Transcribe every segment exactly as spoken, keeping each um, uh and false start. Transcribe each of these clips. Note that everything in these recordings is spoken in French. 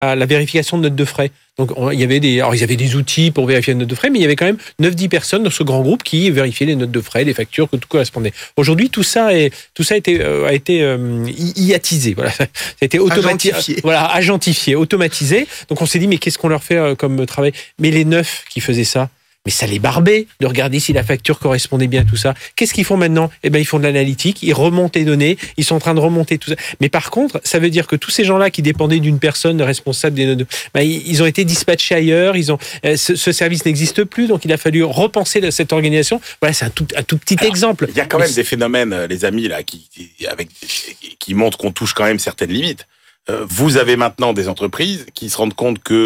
à la vérification de notes de frais. Donc, on, il y avait des, alors, il y avait des outils pour vérifier les notes de frais, mais il y avait quand même neuf dix personnes dans ce grand groupe qui vérifiaient les notes de frais, les factures, que tout correspondait. Aujourd'hui, tout ça, est, tout ça a été, euh, a été euh, iatisé. Voilà. Ça a été automatisé. Voilà, agentifié, automatisé. Donc, on s'est dit, mais qu'est-ce qu'on leur fait euh, comme travail? Mais les neuf qui faisaient ça, mais ça les barbait de regarder si la facture correspondait bien à tout ça. Qu'est-ce qu'ils font maintenant? Eh ben, ils font de l'analytique, ils remontent les données, ils sont en train de remonter tout ça. Mais par contre, ça veut dire que tous ces gens-là qui dépendaient d'une personne responsable des notes, ben, ils ont été dispatchés ailleurs, ils ont, ce, ce service n'existe plus, donc il a fallu repenser cette organisation. Voilà, c'est un tout, un tout petit Alors, exemple. Il y a quand même mais des phénomènes, les amis, là, qui, qui, avec, qui montrent qu'on touche quand même certaines limites. Euh, vous avez maintenant des entreprises qui se rendent compte que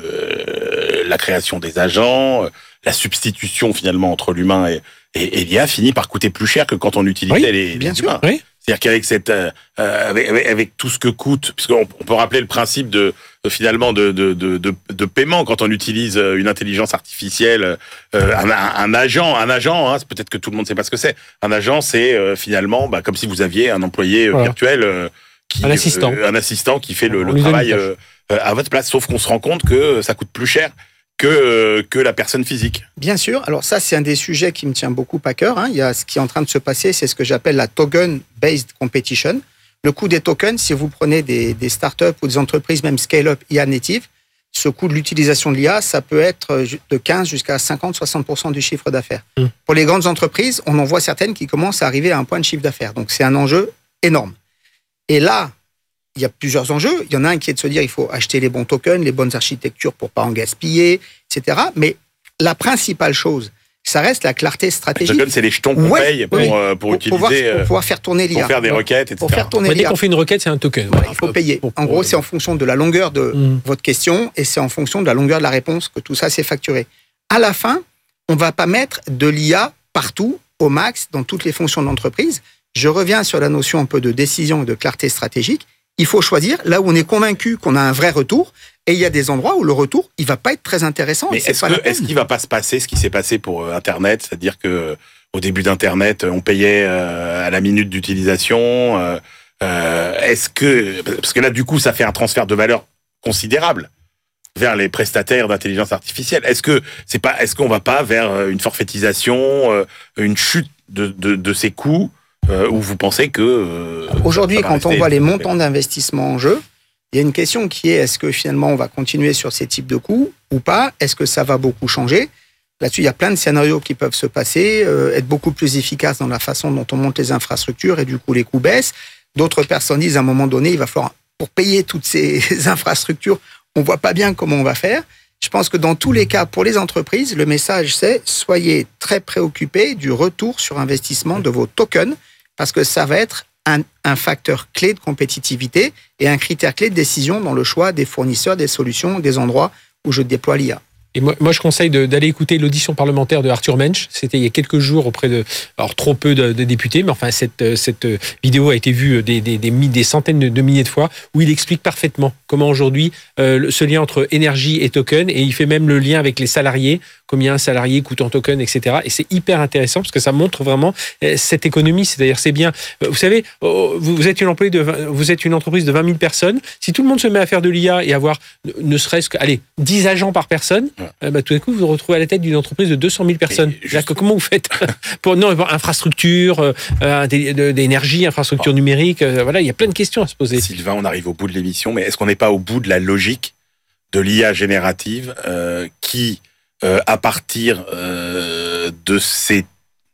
euh, la création des agents, la substitution finalement entre l'humain et, et, et l'I A finit par coûter plus cher que quand on utilisait oui, les, bien les sûr, humains. Oui. C'est-à-dire qu'avec cette, euh, avec, avec, avec tout ce que coûte, puisqu'on on peut rappeler le principe de, de finalement de, de, de, de, de paiement quand on utilise une intelligence artificielle, euh, un, un agent, un agent, hein, peut-être que tout le monde ne sait pas ce que c'est. Un agent, c'est euh, finalement bah, comme si vous aviez un employé voilà. virtuel. Euh, Qui, un assistant, euh, un assistant qui fait le, le travail euh, à votre place. Sauf qu'on se rend compte que ça coûte plus cher que euh, que la personne physique. Bien sûr. Alors ça, c'est un des sujets qui me tient beaucoup à cœur. Hein. Il y a ce qui est en train de se passer, c'est ce que j'appelle la token-based competition. Le coût des tokens, si vous prenez des, des startups ou des entreprises, même scale-up I A native, ce coût de l'utilisation de l'I A, ça peut être de quinze jusqu'à cinquante à soixante pour cent du chiffre d'affaires. Mmh. Pour les grandes entreprises, on en voit certaines qui commencent à arriver à un point de chiffre d'affaires. Donc c'est un enjeu énorme. Et là, il y a plusieurs enjeux. Il y en a un qui est de se dire il faut acheter les bons tokens, les bonnes architectures pour pas en gaspiller, et cetera. Mais la principale chose, ça reste la clarté stratégique. Les tokens, c'est les jetons qu'on ouais, paye pour, oui, pour, pour utiliser... Pour pouvoir, pour pouvoir faire tourner l'I A. Pour faire des requêtes, et cetera. Pour faire tourner ouais, l'I A. Dès qu'on fait une requête, c'est un token. Ouais, il faut payer. Pour, pour, en gros, c'est en fonction de la longueur de mmh. votre question et c'est en fonction de la longueur de la réponse que tout ça s'est facturé. À la fin, on ne va pas mettre de l'I A partout, au max, dans toutes les fonctions de l'entreprise. Je reviens sur la notion un peu de décision et de clarté stratégique. Il faut choisir là où on est convaincu qu'on a un vrai retour. Et il y a des endroits où le retour, il va pas être très intéressant. Mais est-ce, que, est-ce qu'il va pas se passer ce qui s'est passé pour Internet, c'est-à-dire que au début d'Internet, on payait euh, à la minute d'utilisation. Euh, euh, est-ce que parce que là, du coup, ça fait un transfert de valeur considérable vers les prestataires d'intelligence artificielle. Est-ce que c'est pas, est-ce qu'on va pas vers une forfaitisation, euh, une chute de, de, de ces coûts, euh, où vous pensez que euh, aujourd'hui, quand on voit les montants d'investissement en jeu, il y a une question qui est, est-ce que finalement on va continuer sur ces types de coûts ou pas? Est-ce que ça va beaucoup changer? Là-dessus, il y a plein de scénarios qui peuvent se passer, euh, être beaucoup plus efficace dans la façon dont on monte les infrastructures et du coup les coûts baissent. D'autres personnes disent à un moment donné, il va falloir, pour payer toutes ces infrastructures, on voit pas bien comment on va faire. Je pense que dans tous les cas, pour les entreprises, le message c'est, soyez très préoccupés du retour sur investissement de vos tokens parce que ça va être Un, un facteur clé de compétitivité et un critère clé de décision dans le choix des fournisseurs, des solutions, des endroits où je déploie l'I A. Et moi, moi, je conseille de, d'aller écouter l'audition parlementaire de Arthur Mensch. C'était il y a quelques jours auprès de, alors trop peu de, de députés, mais enfin cette cette vidéo a été vue des des des, des centaines de, de milliers de fois, où il explique parfaitement comment aujourd'hui euh, ce lien entre énergie et token, et il fait même le lien avec les salariés, combien un salarié coûte en token, et cetera. Et c'est hyper intéressant parce que ça montre vraiment cette économie. C'est-à-dire, c'est bien. Vous savez, vous êtes une employée de, vous êtes une entreprise de vingt mille personnes. Si tout le monde se met à faire de l'I A et avoir ne serait-ce que, allez, dix agents par personne. Euh, bah, tout d'un coup, vous vous retrouvez à la tête d'une entreprise de deux cent mille personnes. Juste... Comment vous faites pour non infrastructure, euh, d'énergie, infrastructure oh. numérique. Euh, voilà, il y a plein de questions à se poser. Sylvain, on arrive au bout de l'émission, mais est-ce qu'on n'est pas au bout de la logique de l'I A générative euh, qui, euh, à partir euh, de ces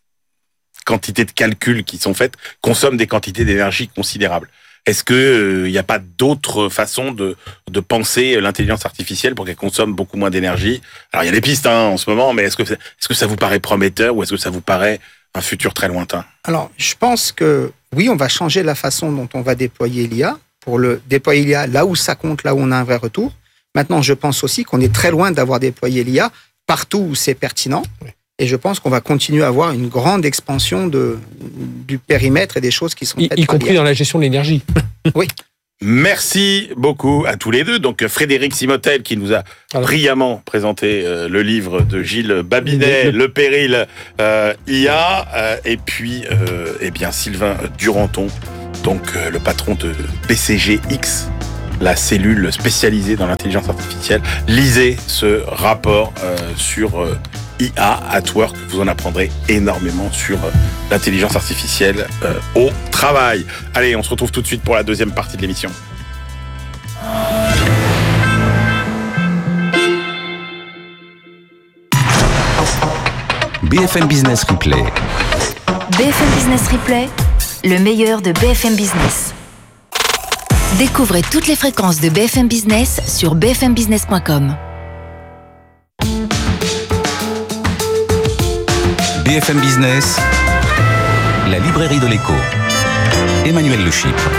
quantités de calculs qui sont faites, consomme des quantités d'énergie considérables? Est-ce qu'il n'y euh, a pas d'autres façons de, de penser l'intelligence artificielle pour qu'elle consomme beaucoup moins d'énergie? Alors, il y a des pistes hein, en ce moment, mais est-ce que, est-ce que ça vous paraît prometteur ou est-ce que ça vous paraît un futur très lointain? Alors, je pense que oui, on va changer la façon dont on va déployer l'I A pour le déployer l'I A là où ça compte, là où on a un vrai retour. Maintenant, je pense aussi qu'on est très loin d'avoir déployé l'I A partout où c'est pertinent. Oui. Et je pense qu'on va continuer à avoir une grande expansion de, du périmètre et des choses qui sont faites. Y, y compris dans la gestion de l'énergie. Oui. Merci beaucoup à tous les deux. Donc Frédéric Simotel qui nous a Alors. brillamment présenté euh, le livre de Gilles Babinet, Le Péril euh, I A, euh, et puis euh, eh bien Sylvain Duranton, donc euh, le patron de B C G X, la cellule spécialisée dans l'intelligence artificielle. Lisez ce rapport euh, sur euh, I A at Work. Vous en apprendrez énormément sur euh, l'intelligence artificielle euh, au travail. Allez, on se retrouve tout de suite pour la deuxième partie de l'émission. B F M Business Replay. B F M Business Replay, le meilleur de B F M Business. Découvrez toutes les fréquences de B F M Business sur b f m business point com. B F M Business, la librairie de l'écho. Emmanuel Le Chypre.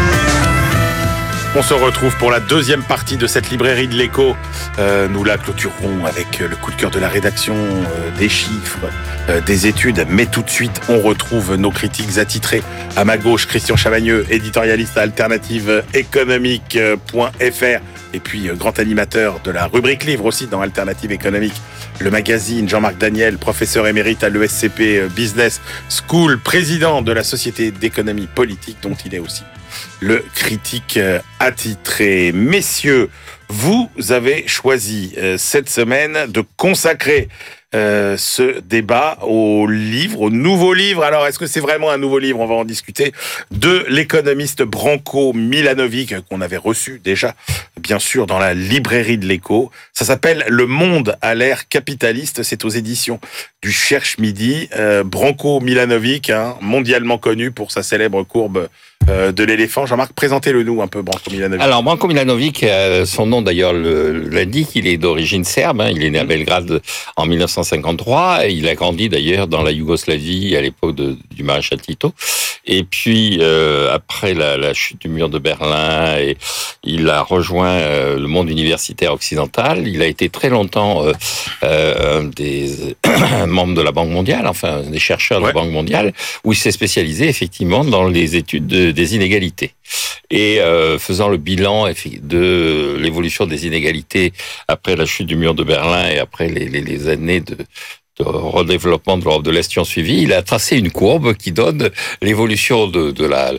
On se retrouve pour la deuxième partie de cette librairie de l'écho. Euh, nous la clôturerons avec le coup de cœur de la rédaction, euh, des chiffres, euh, des études. Mais tout de suite, on retrouve nos critiques attitrés. À ma gauche, Christian Chavagneux, éditorialiste à alternative économique point f r. Et puis, euh, grand animateur de la rubrique livre aussi dans Alternative économique, le magazine. Jean-Marc Daniel, professeur émérite à l'E S C P Business School, président de la Société d'économie politique, dont il est aussi le critique attitré. Messieurs, vous avez choisi euh, cette semaine de consacrer euh, ce débat au livre, au nouveau livre. Alors, est-ce que c'est vraiment un nouveau livre ? On va en discuter. De l'économiste Branko Milanovic, qu'on avait reçu déjà, bien sûr, dans la librairie de l'écho. Ça s'appelle « Le monde à l'ère capitaliste ». C'est aux éditions du Cherche Midi. Euh, Branko Milanovic, hein, mondialement connu pour sa célèbre courbe euh, de l'éléphant. Jean-Marc, présentez-le nous un peu, Branko Milanovic. Alors, Branko Milanovic, euh, son nom d'ailleurs l'indique, il est d'origine serbe. Hein, il est né à Belgrade en mille neuf cent cinquante-trois. Et il a grandi d'ailleurs dans la Yougoslavie à l'époque de, du maréchal Tito. Et puis, euh, après la, la chute du mur de Berlin, et il a rejoint euh, le monde universitaire occidental. Il a été très longtemps euh, euh, un des membres de la Banque mondiale, enfin des chercheurs de ouais. la Banque mondiale, où il s'est spécialisé effectivement dans les études de, des inégalités. Et euh, faisant le bilan de l'évolution des inégalités après la chute du mur de Berlin et après les, les, les années de, de redéveloppement de l'Europe de l'Est qui ont suivi, il a tracé une courbe qui donne l'évolution de, de la,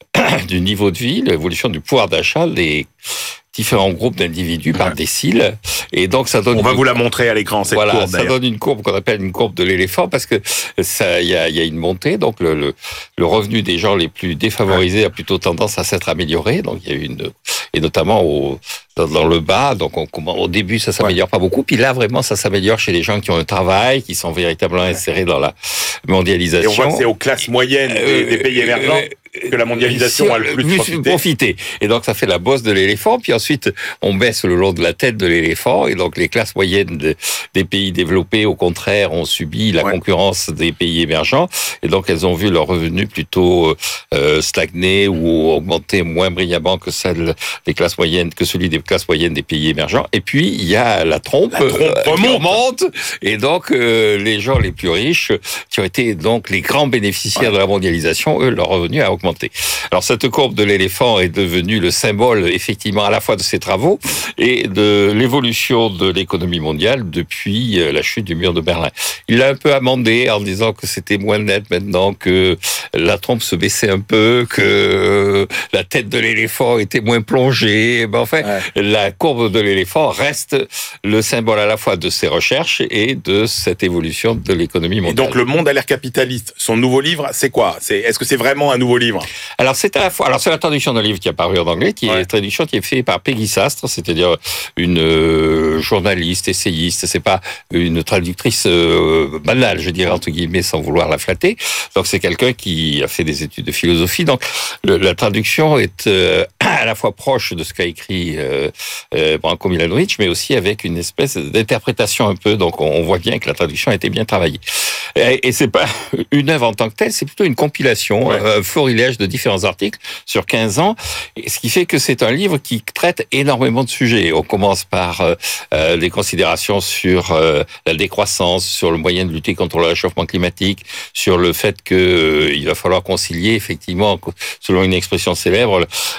du niveau de vie, l'évolution du pouvoir d'achat des différents groupes d'individus par décile. Et donc, ça donne... On va une... vous la montrer à l'écran, cette voilà, courbe, ça donne une courbe qu'on appelle une courbe de l'éléphant parce que ça, il y a, y a une montée. Donc, le, le, le revenu des gens les plus défavorisés a plutôt tendance à s'être amélioré. Donc, il y a eu une... Et notamment au, dans, dans le bas. Donc, on, au début, ça s'améliore ouais. pas beaucoup. Puis là, vraiment, ça s'améliore chez les gens qui ont un travail, qui sont véritablement insérés dans la mondialisation. Et on voit que c'est aux classes moyennes des, des pays émergents euh, que la mondialisation si, a le plus, plus profité. profité. Et donc, ça fait la bosse de l'éléphant. Puis ensuite, on baisse le long de la tête de l'éléphant. Et donc, les classes moyennes de, des pays développés, au contraire, ont subi la ouais. concurrence des pays émergents. Et donc, elles ont vu leurs revenus plutôt euh, stagner ou augmenter moins brillamment que celle des classes moyennes, que celui des classes moyennes des pays émergents. Et puis, il y a la trompe, la trompe euh, remonte. qui remonte. Et donc, euh, les gens les plus riches, qui ont été donc les grands bénéficiaires ouais. de la mondialisation, eux, leur revenu a augmenté. Alors, cette courbe de l'éléphant est devenue le symbole, effectivement, à la fois de ces travaux et de l'évolution de l'économie mondiale depuis la chute du mur de Berlin. Il l'a un peu amendé en disant que c'était moins net maintenant, que la trompe se baissait un peu, que la tête de l'éléphant était moins plongée. Ben enfin, ouais. la courbe de l'éléphant reste le symbole à la fois de ses recherches et de cette évolution de l'économie mondiale. Et donc, Le monde à l'ère capitaliste, son nouveau livre, c'est quoi ? C'est, est-ce que c'est vraiment un nouveau livre ? Alors, c'est à la fois, alors c'est la traduction d'un livre qui a paru en anglais, qui ouais. est une traduction qui est faite par Peggy Sastre, c'est-à-dire une euh, journaliste, essayiste. C'est pas une traductrice euh, banale, je dirais entre guillemets, sans vouloir la flatter. Donc, c'est quelqu'un qui a fait des études de philosophie. Donc, le, la traduction est euh, à la fois proche de ce qu'a écrit euh, euh, Branko Milanovic, mais aussi avec une espèce d'interprétation un peu. Donc, on voit bien que la traduction a été bien travaillée. Et, et c'est pas une œuvre en tant que telle, c'est plutôt une compilation, ouais. un florilège de différents articles sur quinze ans, et ce qui fait que c'est un livre qui traite énormément de sujets. On commence par euh, euh, des considérations sur euh, la décroissance, sur le moyen de lutter contre le réchauffement climatique, sur le fait que euh, il va falloir concilier, effectivement, selon une expression célèbre, la fin du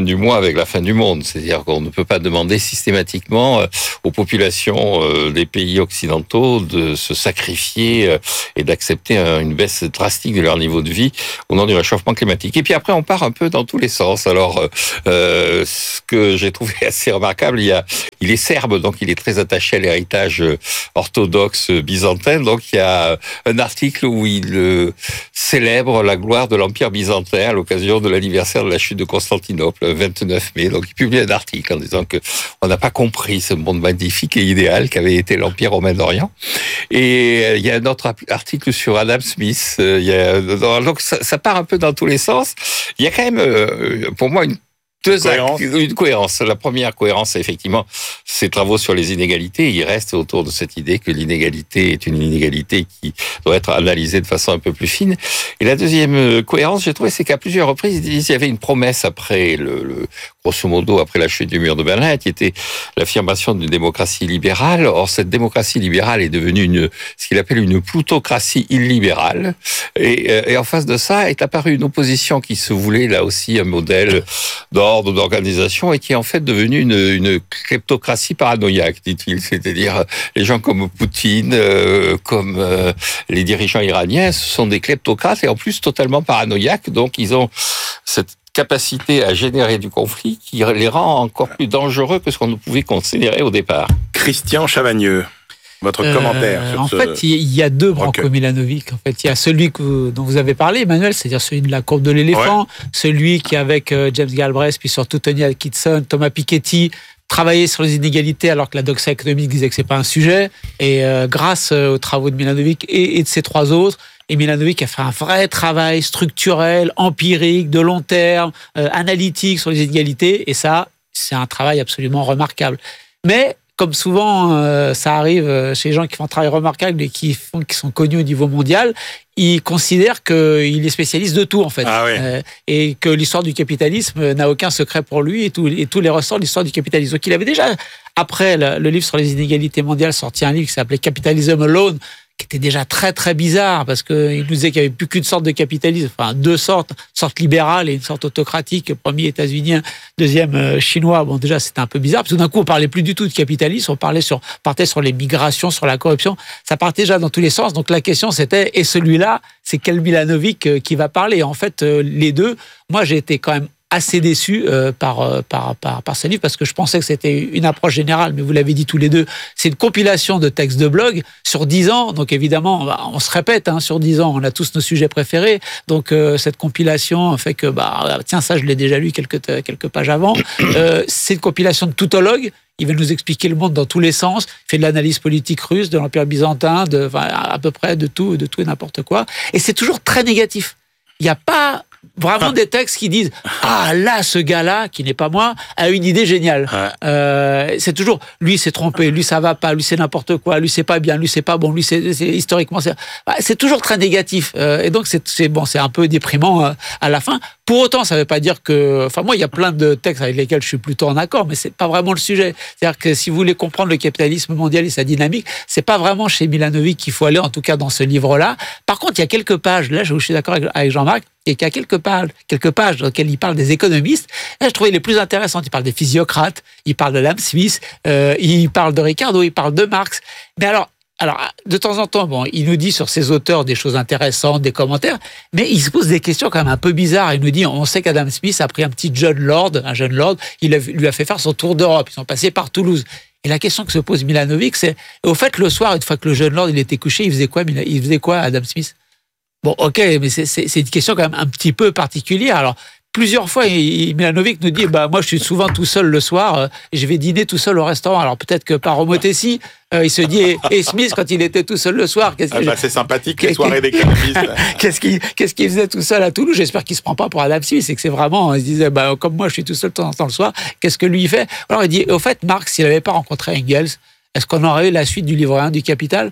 du mois avec la fin du monde. C'est-à-dire qu'on ne peut pas demander systématiquement aux populations des pays occidentaux de se sacrifier et d'accepter une baisse drastique de leur niveau de vie au nom du réchauffement climatique. Et puis après, on part un peu dans tous les sens. Alors, euh, ce que j'ai trouvé assez remarquable, il, y a, il est serbe, donc il est très attaché à l'héritage orthodoxe byzantin. Donc il y a un article où il euh, célèbre la gloire de l'Empire byzantin à l'occasion de l'anniversaire de la chute de Constantinople, le vingt-neuf mai. Donc il publie un article en disant que on n'a pas compris ce monde magnifique et idéal qu'avait été l'Empire romain d'Orient. Et euh, il y a un autre article sur Adam Smith. Euh, il y a, donc ça, ça part un peu dans tous les sens. Il y a quand même, euh, pour moi, une Deux cohérence. Actes, une cohérence. La première cohérence, c'est effectivement ces travaux sur les inégalités. Il reste autour de cette idée que l'inégalité est une inégalité qui doit être analysée de façon un peu plus fine. Et la deuxième cohérence, j'ai trouvé, c'est qu'à plusieurs reprises, il y avait une promesse après le, le grosso modo, après la chute du mur de Berlin, qui était l'affirmation d'une démocratie libérale. Or, cette démocratie libérale est devenue une, ce qu'il appelle une plutocratie illibérale. Et, et en face de ça est apparue une opposition qui se voulait, là aussi, un modèle d'ordre, d'organisation, et qui est en fait devenue une, une kleptocratie paranoïaque, dit-il. C'est-à-dire, les gens comme Poutine, euh, comme euh, les dirigeants iraniens, ce sont des kleptocrates, et en plus totalement paranoïaques. Donc, ils ont cette capacité à générer du conflit qui les rend encore plus dangereux que ce qu'on ne pouvait considérer au départ. Christian Chavagneux, votre euh, commentaire sur en ce... En fait, il y a deux Branko Milanovic. En fait, il y a celui que, dont vous avez parlé, Emmanuel, c'est-à-dire celui de la courbe de l'éléphant, ouais. Celui qui, avec James Galbraith, puis surtout Tony Atkinson, Thomas Piketty, travaillait sur les inégalités alors que la doxa économique disait que c'est pas un sujet. Et euh, grâce aux travaux de Milanovic et, et de ces trois autres, et Milanovic a fait un vrai travail structurel, empirique, de long terme, euh, analytique sur les inégalités. Et ça, c'est un travail absolument remarquable. Mais comme souvent, euh, ça arrive chez les gens qui font un travail remarquable et qui, font, qui sont connus au niveau mondial, ils considèrent qu'il est spécialiste de tout, en fait. Ah oui. euh, et que l'histoire du capitalisme n'a aucun secret pour lui et, tout, et tous les ressorts de l'histoire du capitalisme. Donc il avait déjà, après le, le livre sur les inégalités mondiales, sorti un livre qui s'appelait Capitalism Alone, qui était déjà très très bizarre parce qu'il nous disait qu'il n'y avait plus qu'une sorte de capitalisme, enfin deux sortes, une sorte libérale et une sorte autocratique, premier états-unien, deuxième euh, chinois. Bon, déjà c'était un peu bizarre parce que d'un coup on parlait plus du tout de capitalisme, on parlait sur, partait sur les migrations, sur la corruption, ça partait déjà dans tous les sens. Donc la question c'était, et celui-là, c'est quel Milanovic euh, qui va parler? En fait, euh, les deux, moi j'ai été quand même assez déçu euh, par, euh, par, par, par ce livre parce que je pensais que c'était une approche générale, mais vous l'avez dit tous les deux, c'est une compilation de textes de blog sur dix ans, donc évidemment, on se répète, hein, sur dix ans, on a tous nos sujets préférés, donc euh, cette compilation fait que, bah, tiens, ça je l'ai déjà lu quelques, quelques pages avant, euh, c'est une compilation de tautologues. Il va nous expliquer le monde dans tous les sens. Il fait de l'analyse politique russe, de l'Empire byzantin, de, enfin, à peu près de tout, de tout et n'importe quoi. Et c'est toujours très négatif. Il n'y a pas vraiment des textes qui disent « Ah, là, ce gars-là, qui n'est pas moi, a une idée géniale. Ouais. » euh, C'est toujours « Lui, s'est trompé, lui, ça va pas, lui, c'est n'importe quoi, lui, c'est pas bien, lui, c'est pas bon, lui, c'est, c'est historiquement... » C'est, c'est toujours très négatif. Euh, et donc, c'est, c'est, bon, c'est un peu déprimant euh, à la fin. Pour autant, ça ne veut pas dire que... Enfin, moi, il y a plein de textes avec lesquels je suis plutôt en accord, mais c'est pas vraiment le sujet. C'est-à-dire que si vous voulez comprendre le capitalisme mondial et sa dynamique, c'est pas vraiment chez Milanovic qu'il faut aller, en tout cas dans ce livre-là. Par contre, il y a quelques pages, là, je suis d'accord avec Jean-Marc, et qu'il y a quelques pages, quelques pages dans lesquelles il parle des économistes. Là, je trouvais les plus intéressantes. Il parle des physiocrates, il parle de Adam Smith, euh, il parle de Ricardo, il parle de Marx. Mais alors, alors, de temps en temps, bon, il nous dit sur ses auteurs des choses intéressantes, des commentaires, mais il se pose des questions quand même un peu bizarres. Il nous dit, on sait qu'Adam Smith a pris un petit jeune lord, un jeune lord, il a, lui a fait faire son tour d'Europe. Ils sont passés par Toulouse. Et la question que se pose Milanovic, c'est, au fait, le soir, une fois que le jeune lord il était couché, il faisait quoi, il faisait quoi, Adam Smith? Bon, ok, mais c'est, c'est, c'est une question quand même un petit peu particulière. Alors, plusieurs fois, il, Milanovic nous dit, bah, moi, je suis souvent tout seul le soir, euh, et je vais dîner tout seul au restaurant. Alors, peut-être que par homothétie, euh, il se dit, et, et Smith, quand il était tout seul le soir, qu'est-ce ah bah, c'est sympathique, les soirées d'économistes. qu'est-ce qu'il, qu'est-ce qu'il faisait tout seul à Toulouse? J'espère qu'il se prend pas pour Adam Smith, c'est que c'est vraiment, il se disait, bah, comme moi, je suis tout seul de temps en temps le soir, qu'est-ce que lui il fait? Alors, il dit, au fait, Marx, s'il n'avait pas rencontré Engels, est-ce qu'on aurait eu la suite du livre un du Capital?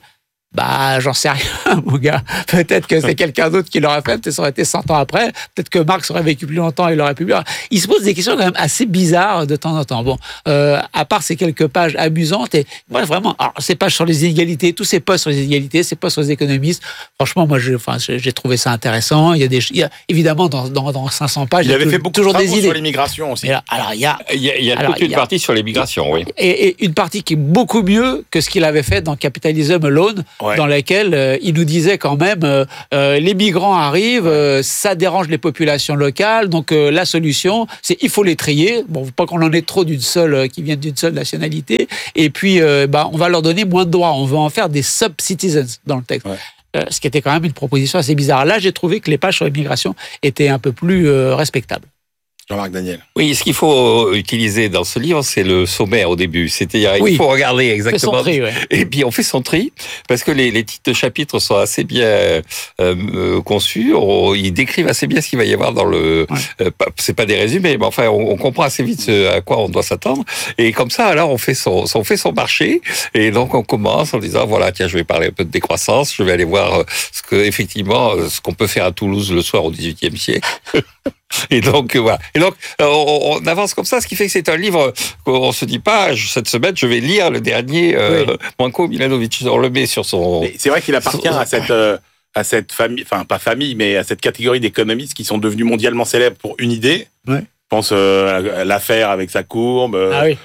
Bah, j'en sais rien, mon gars. Peut-être que c'est quelqu'un d'autre qui l'aurait fait, peut-être ça aurait été cent ans après, peut-être que Marx aurait vécu plus longtemps et il aurait pu... Il se pose des questions quand même assez bizarres de temps en temps. Bon, euh, à part ces quelques pages amusantes, et moi, vraiment, alors, ces pages sur les inégalités, tous ces posts sur les inégalités, ces posts sur les économistes, franchement, moi, j'ai, enfin, j'ai trouvé ça intéressant. Il y a des... Il y a, évidemment, dans, dans, dans cinq cents pages... Il, il avait tout, fait beaucoup toujours de travaux des idées. sur l'immigration aussi. Là, alors, il y a... Il y a, il y a alors, toute une il y a, partie sur l'immigration, oui. Et, et une partie qui est beaucoup mieux que ce qu'il avait fait dans Capitalism Alone, ouais. dans laquelle euh, il nous disait quand même euh, euh, les migrants arrivent, euh, ça dérange les populations locales, donc euh, la solution, c'est il faut les trier. Bon, pas qu'on en ait trop d'une seule euh, qui viennent d'une seule nationalité, et puis euh, bah, on va leur donner moins de droits, on va en faire des sub-citizens dans le texte. Ouais. Euh, ce qui était quand même une proposition assez bizarre. Là, j'ai trouvé que les pages sur l'immigration étaient un peu plus euh, respectables. Jean-Marc Daniel. Oui, ce qu'il faut utiliser dans ce livre, c'est le sommaire au début. C'est-à-dire, oui. il faut regarder exactement. On fait son tri, ouais. Et puis, on fait son tri, parce que les, les titres de chapitres sont assez bien euh, euh, conçus. On, ils décrivent assez bien ce qu'il va y avoir dans le... Ouais. Euh, c'est pas des résumés, mais enfin, on, on comprend assez vite ce à quoi on doit s'attendre. Et comme ça, alors, on fait son, on fait son marché. Et donc, on commence en disant, voilà, tiens, je vais parler un peu de décroissance. Je vais aller voir ce que, effectivement, ce qu'on peut faire à Toulouse le soir au dix-huitième siècle. Et donc, voilà. Et donc, on, on avance comme ça, ce qui fait que c'est un livre qu'on se dit pas, cette semaine, je vais lire le dernier, euh, oui. Branko Milanovic. On le met sur son... Mais c'est vrai qu'il appartient son... à cette, euh, à cette famille, enfin, pas famille, mais à cette catégorie d'économistes qui sont devenus mondialement célèbres pour une idée. Ouais. Je pense euh, à l'affaire avec sa courbe, ah oui.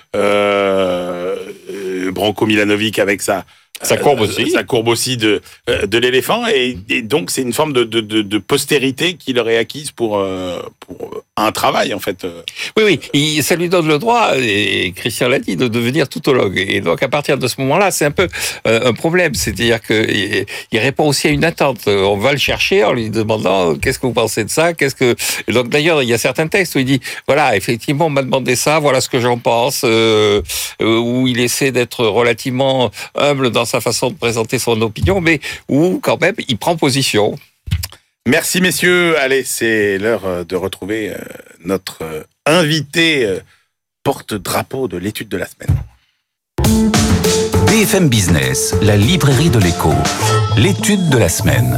euh, euh, Branko Milanovic avec sa... Sa courbe aussi. Sa courbe aussi de, de l'éléphant. Et, et donc, c'est une forme de, de, de, de postérité qu'il aurait acquise pour, pour un travail, en fait. Oui, oui. Il, ça lui donne le droit, et Christian l'a dit, de devenir toutologue. Et donc, à partir de ce moment-là, c'est un peu euh, un problème. C'est-à-dire qu'il il répond aussi à une attente. On va le chercher en lui demandant qu'est-ce que vous pensez de ça, qu'est-ce que... Et donc, d'ailleurs, il y a certains textes où il dit, voilà, effectivement, on m'a demandé ça, voilà ce que j'en pense, euh, où il essaie d'être relativement humble dans sa façon de présenter son opinion, mais où quand même il prend position. Merci messieurs. Allez, c'est l'heure de retrouver notre invité porte-drapeau de l'étude de la semaine. B F M Business, la librairie de l'écho, l'étude de la semaine.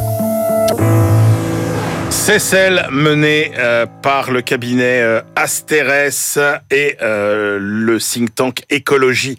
C'est celle menée euh, par le cabinet euh, Asterès et euh, le think tank Écologie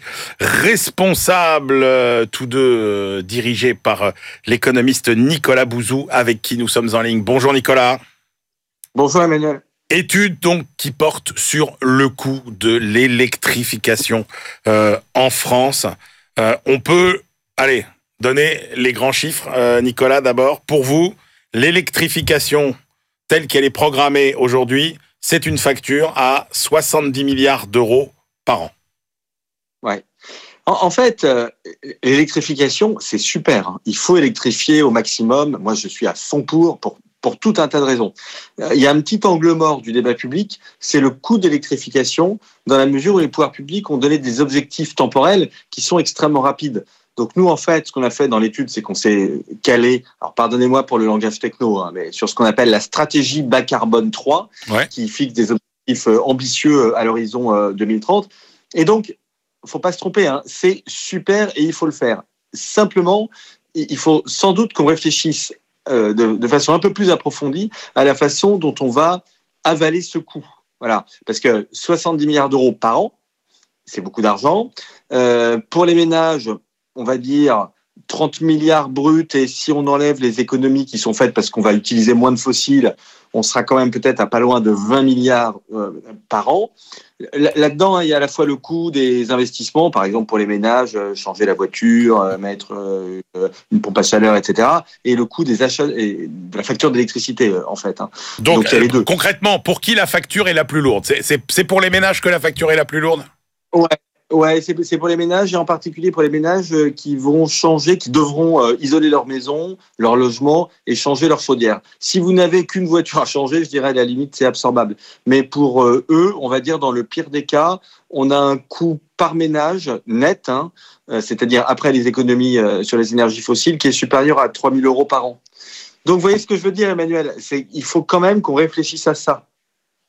Responsable, euh, tous deux euh, dirigés par euh, l'économiste Nicolas Bouzou, avec qui nous sommes en ligne. Bonjour Nicolas. Bonjour Emmanuel. Étude donc qui porte sur le coût de l'électrification euh, en France. Euh, on peut, allez, donner les grands chiffres. Euh, Nicolas, d'abord, pour vous, l'électrification telle qu'elle est programmée aujourd'hui, c'est une facture à soixante-dix milliards d'euros par an. Ouais. En, en fait, euh, l'électrification, c'est super. Hein. Il faut électrifier au maximum. Moi, je suis à fond pour, pour, pour tout un tas de raisons. Euh, il y a un petit angle mort du débat public, c'est le coût d'électrification, dans la mesure où les pouvoirs publics ont donné des objectifs temporels qui sont extrêmement rapides. Donc nous, en fait, ce qu'on a fait dans l'étude, c'est qu'on s'est calé, alors pardonnez-moi pour le langage techno, hein, mais sur ce qu'on appelle la stratégie bas carbone trois, ouais. qui fixe des objectifs ambitieux à l'horizon deux mille trente. Et donc, il ne faut pas se tromper, hein, c'est super et il faut le faire. Simplement, il faut sans doute qu'on réfléchisse euh, de, de façon un peu plus approfondie à la façon dont on va avaler ce coût. Voilà, parce que soixante-dix milliards d'euros par an, c'est beaucoup d'argent. Euh, pour les ménages, on va dire trente milliards bruts, et si on enlève les économies qui sont faites parce qu'on va utiliser moins de fossiles, on sera quand même peut-être à pas loin de vingt milliards euh, par an. Là-dedans, il y a à la fois le coût des investissements, par exemple pour les ménages, euh, changer la voiture, euh, mettre euh, une pompe à chaleur, et cetera, et le coût des achats et de la facture d'électricité, euh, en fait. Hein. Donc, Donc il y a les deux. Concrètement, pour qui la facture est la plus lourde ? c'est, c'est, c'est pour les ménages que la facture est la plus lourde ? Ouais. Ouais, c'est, c'est pour les ménages, et en particulier pour les ménages qui vont changer, qui devront euh, isoler leur maison, leur logement et changer leur chaudière. Si vous n'avez qu'une voiture à changer, je dirais à la limite c'est absorbable. Mais pour euh, eux, on va dire dans le pire des cas, on a un coût par ménage net, hein, euh, c'est-à-dire après les économies euh, sur les énergies fossiles, qui est supérieur à trois mille euros par an. Donc vous voyez ce que je veux dire, Emmanuel, c'est il faut quand même qu'on réfléchisse à ça.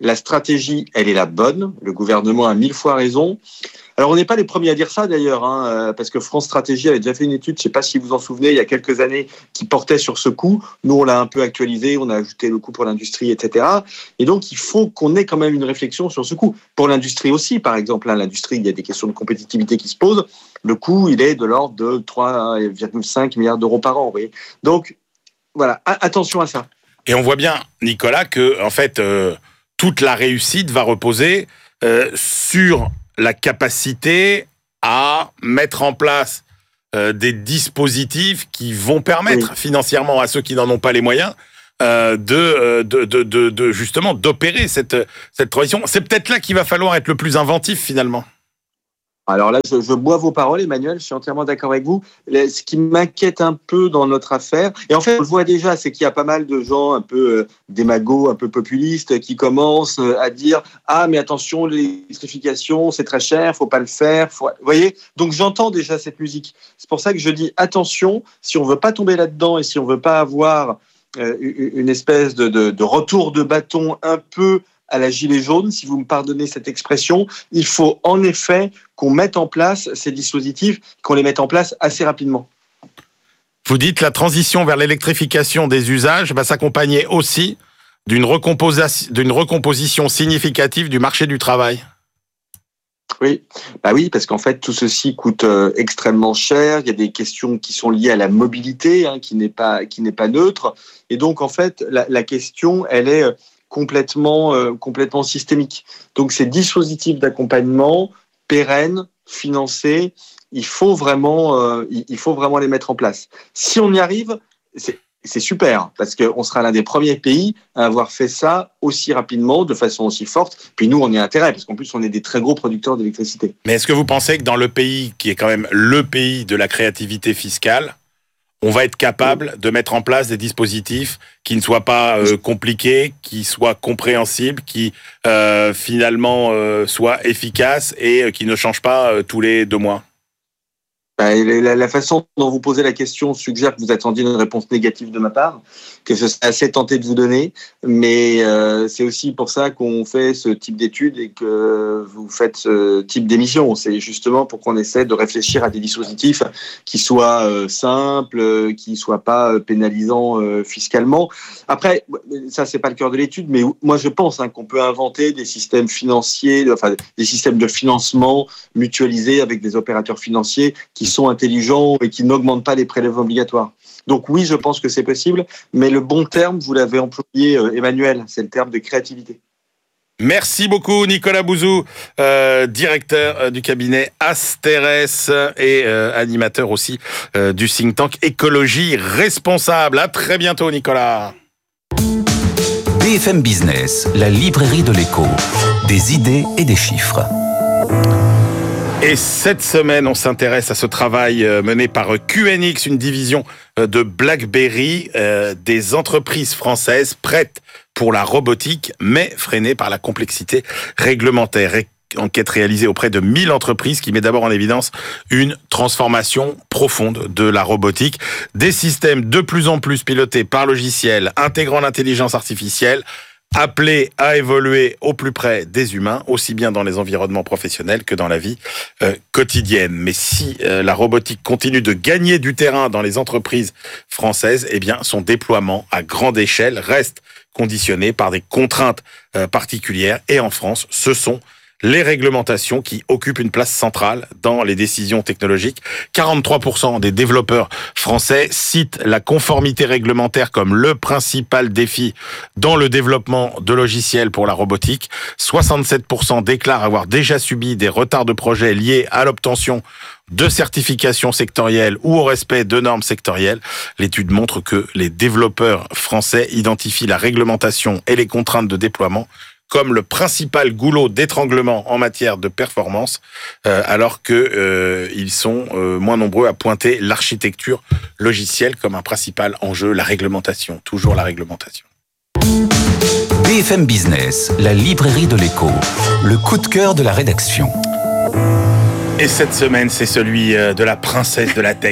La stratégie, elle est la bonne. Le gouvernement a mille fois raison. Alors, on n'est pas les premiers à dire ça, d'ailleurs, hein, parce que France Stratégie avait déjà fait une étude, je ne sais pas si vous vous en souvenez, il y a quelques années, qui portait sur ce coût. Nous, on l'a un peu actualisé, on a ajouté le coût pour l'industrie, et cetera. Et donc, il faut qu'on ait quand même une réflexion sur ce coût. Pour l'industrie aussi, par exemple, hein, l'industrie, il y a des questions de compétitivité qui se posent. Le coût, il est de l'ordre de trois virgule cinq milliards d'euros par an. Vous voyez. Donc, voilà, attention à ça. Et on voit bien, Nicolas, que en fait, euh, toute la réussite va reposer euh, sur la capacité à mettre en place euh, des dispositifs qui vont permettre oui. financièrement à ceux qui n'en ont pas les moyens euh, de, de, de, de, de justement d'opérer cette, cette transition. C'est peut-être là qu'il va falloir être le plus inventif finalement. Alors là, je, je bois vos paroles, Emmanuel, je suis entièrement d'accord avec vous. Ce qui m'inquiète un peu dans notre affaire, et en fait, on le voit déjà, c'est qu'il y a pas mal de gens un peu euh, démagos, un peu populistes, qui commencent à dire « Ah, mais attention, l'électrification, c'est très cher, faut pas le faire. » Vous voyez. Donc, j'entends déjà cette musique. C'est pour ça que je dis « Attention, si on veut pas tomber là-dedans et si on veut pas avoir euh, une espèce de, de, de retour de bâton un peu à la gilet jaune, si vous me pardonnez cette expression, il faut en effet qu'on mette en place ces dispositifs, qu'on les mette en place assez rapidement. Vous dites la transition vers l'électrification des usages va s'accompagner aussi d'une recomposi- d'une recomposition significative du marché du travail. Oui, bah oui, parce qu'en fait tout ceci coûte euh, extrêmement cher. Il y a des questions qui sont liées à la mobilité, hein, qui n'est pas qui n'est pas neutre, et donc en fait la, la question elle est complètement, euh, complètement systémique. Donc, ces dispositifs d'accompagnement pérennes, financés, il faut vraiment, euh, il faut vraiment les mettre en place. Si on y arrive, c'est, c'est super, parce qu'on sera l'un des premiers pays à avoir fait ça aussi rapidement, de façon aussi forte. Puis nous, on y a intérêt, parce qu'en plus, on est des très gros producteurs d'électricité. Mais est-ce que vous pensez que dans le pays, qui est quand même le pays de la créativité fiscale, on va être capable de mettre en place des dispositifs qui ne soient pas euh, compliqués, qui soient compréhensibles, qui euh, finalement euh, soient efficaces et euh, qui ne changent pas euh, tous les deux mois? La, la façon dont vous posez la question suggère que vous attendiez une réponse négative de ma part, que je serais assez tenté de vous donner, mais euh, c'est aussi pour ça qu'on fait ce type d'études et que vous faites ce type d'émission. C'est justement pour qu'on essaie de réfléchir à des dispositifs qui soient euh, simples, qui ne soient pas pénalisants euh, fiscalement. Après, ça c'est pas le cœur de l'étude, mais moi je pense hein, qu'on peut inventer des systèmes financiers, enfin des systèmes de financement mutualisés avec des opérateurs financiers qui sont intelligents et qui n'augmentent pas les prélèvements obligatoires. Donc oui, je pense que c'est possible, mais le bon terme, vous l'avez employé, euh, Emmanuel, c'est le terme de créativité. Merci beaucoup Nicolas Bouzou, euh, directeur euh, du cabinet Asterès et euh, animateur aussi euh, du think tank Écologie Responsable. À très bientôt Nicolas. B F M Business, la librairie de l'écho, des idées et des chiffres. Et cette semaine, on s'intéresse à ce travail mené par Q N X, une division de BlackBerry, euh, des entreprises françaises prêtes pour la robotique, mais freinées par la complexité réglementaire. Enquête réalisée auprès de mille entreprises qui met d'abord en évidence une transformation profonde de la robotique. Des systèmes de plus en plus pilotés par logiciel, intégrant l'intelligence artificielle, appelés à évoluer au plus près des humains, aussi bien dans les environnements professionnels que dans la vie euh, quotidienne. Mais si euh, la robotique continue de gagner du terrain dans les entreprises françaises, eh bien, son déploiement à grande échelle reste conditionné par des contraintes euh, particulières. Et en France, ce sont les réglementations qui occupent une place centrale dans les décisions technologiques. quarante-trois pour cent des développeurs français citent la conformité réglementaire comme le principal défi dans le développement de logiciels pour la robotique. soixante-sept pour cent déclarent avoir déjà subi des retards de projets liés à l'obtention de certifications sectorielles ou au respect de normes sectorielles. L'étude montre que les développeurs français identifient la réglementation et les contraintes de déploiement comme le principal goulot d'étranglement en matière de performance, euh, alors que euh, ils sont euh, moins nombreux à pointer l'architecture logicielle comme un principal enjeu, la réglementation, toujours la réglementation. B F M Business, la librairie de l'écho, le coup de cœur de la rédaction. Et cette semaine, c'est celui de la princesse de la tech.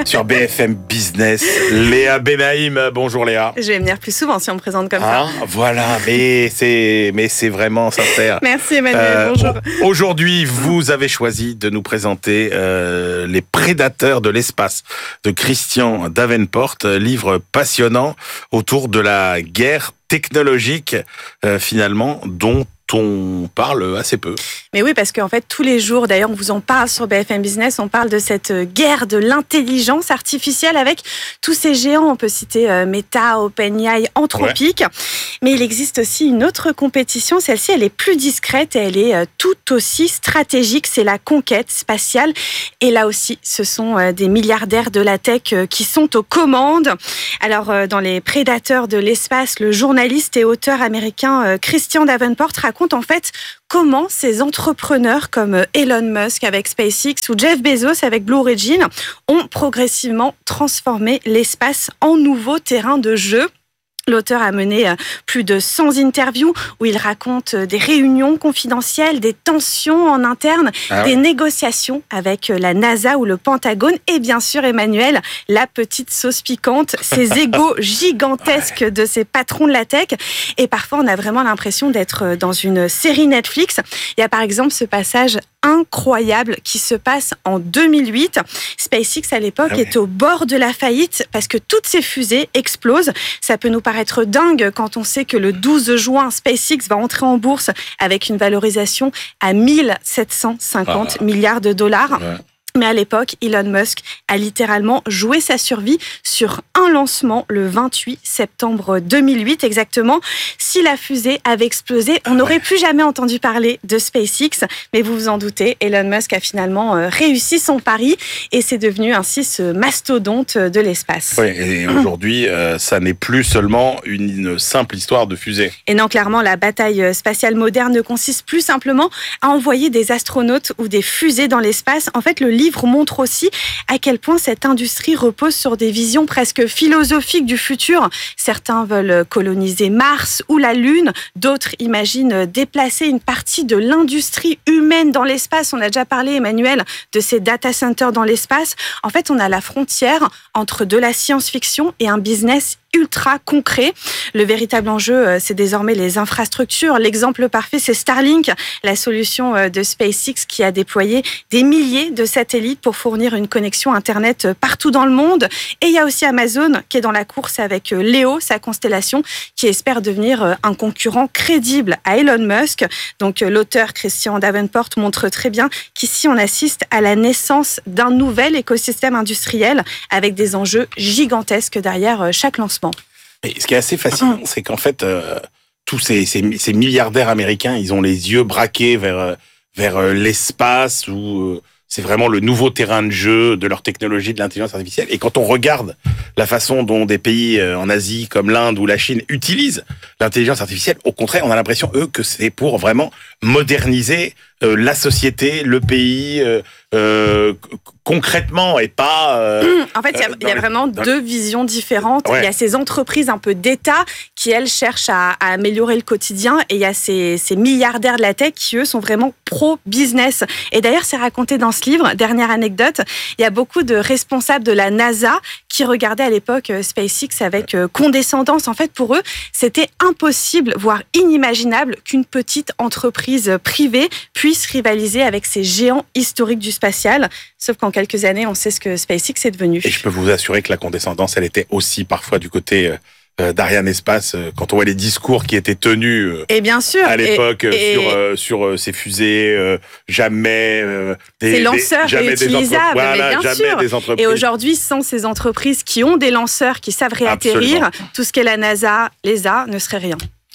sur B F M Business. Léa Benaïm, bonjour Léa. Je vais venir plus souvent si on me présente comme hein, ça. Voilà, mais c'est, mais c'est vraiment sincère. Merci Emmanuel, Euh, bonjour. Aujourd'hui, vous avez choisi de nous présenter euh, Les Prédateurs de l'espace de Christian Davenport, livre passionnant autour de la guerre technologique, euh, finalement, dont on parle assez peu. Mais oui, parce qu'en fait, tous les jours, d'ailleurs, on vous en parle sur B F M Business, on parle de cette guerre de l'intelligence artificielle avec tous ces géants. On peut citer euh, Meta, OpenAI, Anthropic. Ouais. Mais il existe aussi une autre compétition. Celle-ci, elle est plus discrète et elle est euh, tout aussi stratégique. C'est la conquête spatiale. Et là aussi, ce sont euh, des milliardaires de la tech euh, qui sont aux commandes. Alors, euh, dans Les Prédateurs de l'espace, le journaliste et auteur américain euh, Christian Davenport raconte en fait comment ces entrepreneurs comme Elon Musk avec SpaceX ou Jeff Bezos avec Blue Origin ont progressivement transformé l'espace en nouveau terrain de jeu. L'auteur a mené plus de cent interviews où il raconte des réunions confidentielles, des tensions en interne, ah ouais. des négociations avec la NASA ou le Pentagone et bien sûr, Emmanuel, la petite sauce piquante, ces égos gigantesques de ces patrons de la tech. Et parfois, on a vraiment l'impression d'être dans une série Netflix. Il y a par exemple ce passage incroyable qui se passe en deux mille huit. SpaceX, à l'époque, ah ouais. est au bord de la faillite parce que toutes ces fusées explosent. Ça peut nous paraître dingue quand on sait que le douze juin, SpaceX va entrer en bourse avec une valorisation à mille sept cent cinquante ah. milliards de dollars. Ouais. Mais à l'époque, Elon Musk a littéralement joué sa survie sur un lancement le vingt-huit septembre deux mille huit exactement. Si la fusée avait explosé, on n'aurait plus jamais entendu parler de SpaceX. Mais vous vous en doutez, Elon Musk a finalement réussi son pari et c'est devenu ainsi ce mastodonte de l'espace. Oui, et aujourd'hui, euh, ça n'est plus seulement une, une simple histoire de fusée. Et non, clairement, la bataille spatiale moderne ne consiste plus simplement à envoyer des astronautes ou des fusées dans l'espace. En fait, le livre montre aussi à quel point cette industrie repose sur des visions presque philosophiques du futur. Certains veulent coloniser Mars ou la Lune, d'autres imaginent déplacer une partie de l'industrie humaine dans l'espace. On a déjà parlé, Emmanuel, de ces data centers dans l'espace. En fait, on a la frontière entre de la science-fiction et un business ultra concret. Le véritable enjeu, c'est désormais les infrastructures. L'exemple parfait, c'est Starlink, la solution de SpaceX qui a déployé des milliers de satellites pour fournir une connexion Internet partout dans le monde. Et il y a aussi Amazon qui est dans la course avec Leo, sa constellation, qui espère devenir un concurrent crédible à Elon Musk. Donc l'auteur Christian Davenport montre très bien qu'ici on assiste à la naissance d'un nouvel écosystème industriel avec des enjeux gigantesques derrière chaque lancement. Mais ce qui est assez fascinant, c'est qu'en fait, euh, tous ces, ces, ces milliardaires américains, ils ont les yeux braqués vers, vers l'espace où euh, c'est vraiment le nouveau terrain de jeu de leur technologie de l'intelligence artificielle. Et quand on regarde la façon dont des pays en Asie comme l'Inde ou la Chine utilisent l'intelligence artificielle, au contraire, on a l'impression, eux, que c'est pour vraiment moderniser euh, la société, le pays, euh, euh, concrètement et pas... Euh, en fait, il y, y a vraiment dans... deux visions différentes. Il ouais. y a ces entreprises un peu d'État qui, elles, cherchent à, à améliorer le quotidien et il y a ces, ces milliardaires de la tech qui, eux, sont vraiment pro-business. Et d'ailleurs, c'est raconté dans ce livre, dernière anecdote, il y a beaucoup de responsables de la NASA qui regardaient à l'époque SpaceX avec condescendance. En fait, pour eux, c'était impossible, voire inimaginable, qu'une petite entreprise privée puisse rivaliser avec ces géants historiques du spatial. Sauf qu'en quelques années, on sait ce que SpaceX est devenu. Et je peux vous assurer que la condescendance, elle était aussi parfois du côté euh, d'Ariane Espace, euh, quand on voit les discours qui étaient tenus euh, et bien sûr, à l'époque et, et, sur, euh, sur euh, ces fusées, euh, jamais euh, des, ces lanceurs des, jamais réutilisables, des voilà, mais bien jamais sûr. Des entreprises. Et aujourd'hui, sans ces entreprises qui ont des lanceurs qui savent réatterrir, absolument. Tout ce qu'est la NASA, l'E S A, ne serait rien.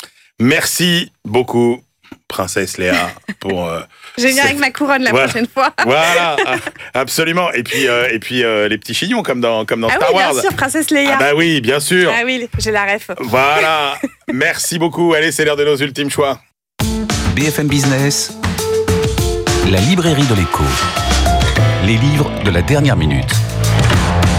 Merci beaucoup, Princesse Léa, pour... Euh, Je viens avec ma couronne la voilà. prochaine fois. Voilà, absolument. Et puis, euh, et puis euh, les petits chignons, comme dans, comme dans ah Star oui, Wars. bien sûr, Princesse Léa. Ah bah oui, bien sûr. Ah oui, j'ai la ref. Voilà, merci beaucoup. Allez, c'est l'heure de nos ultimes choix. B F M Business, la librairie de l'écho. Les livres de la dernière minute.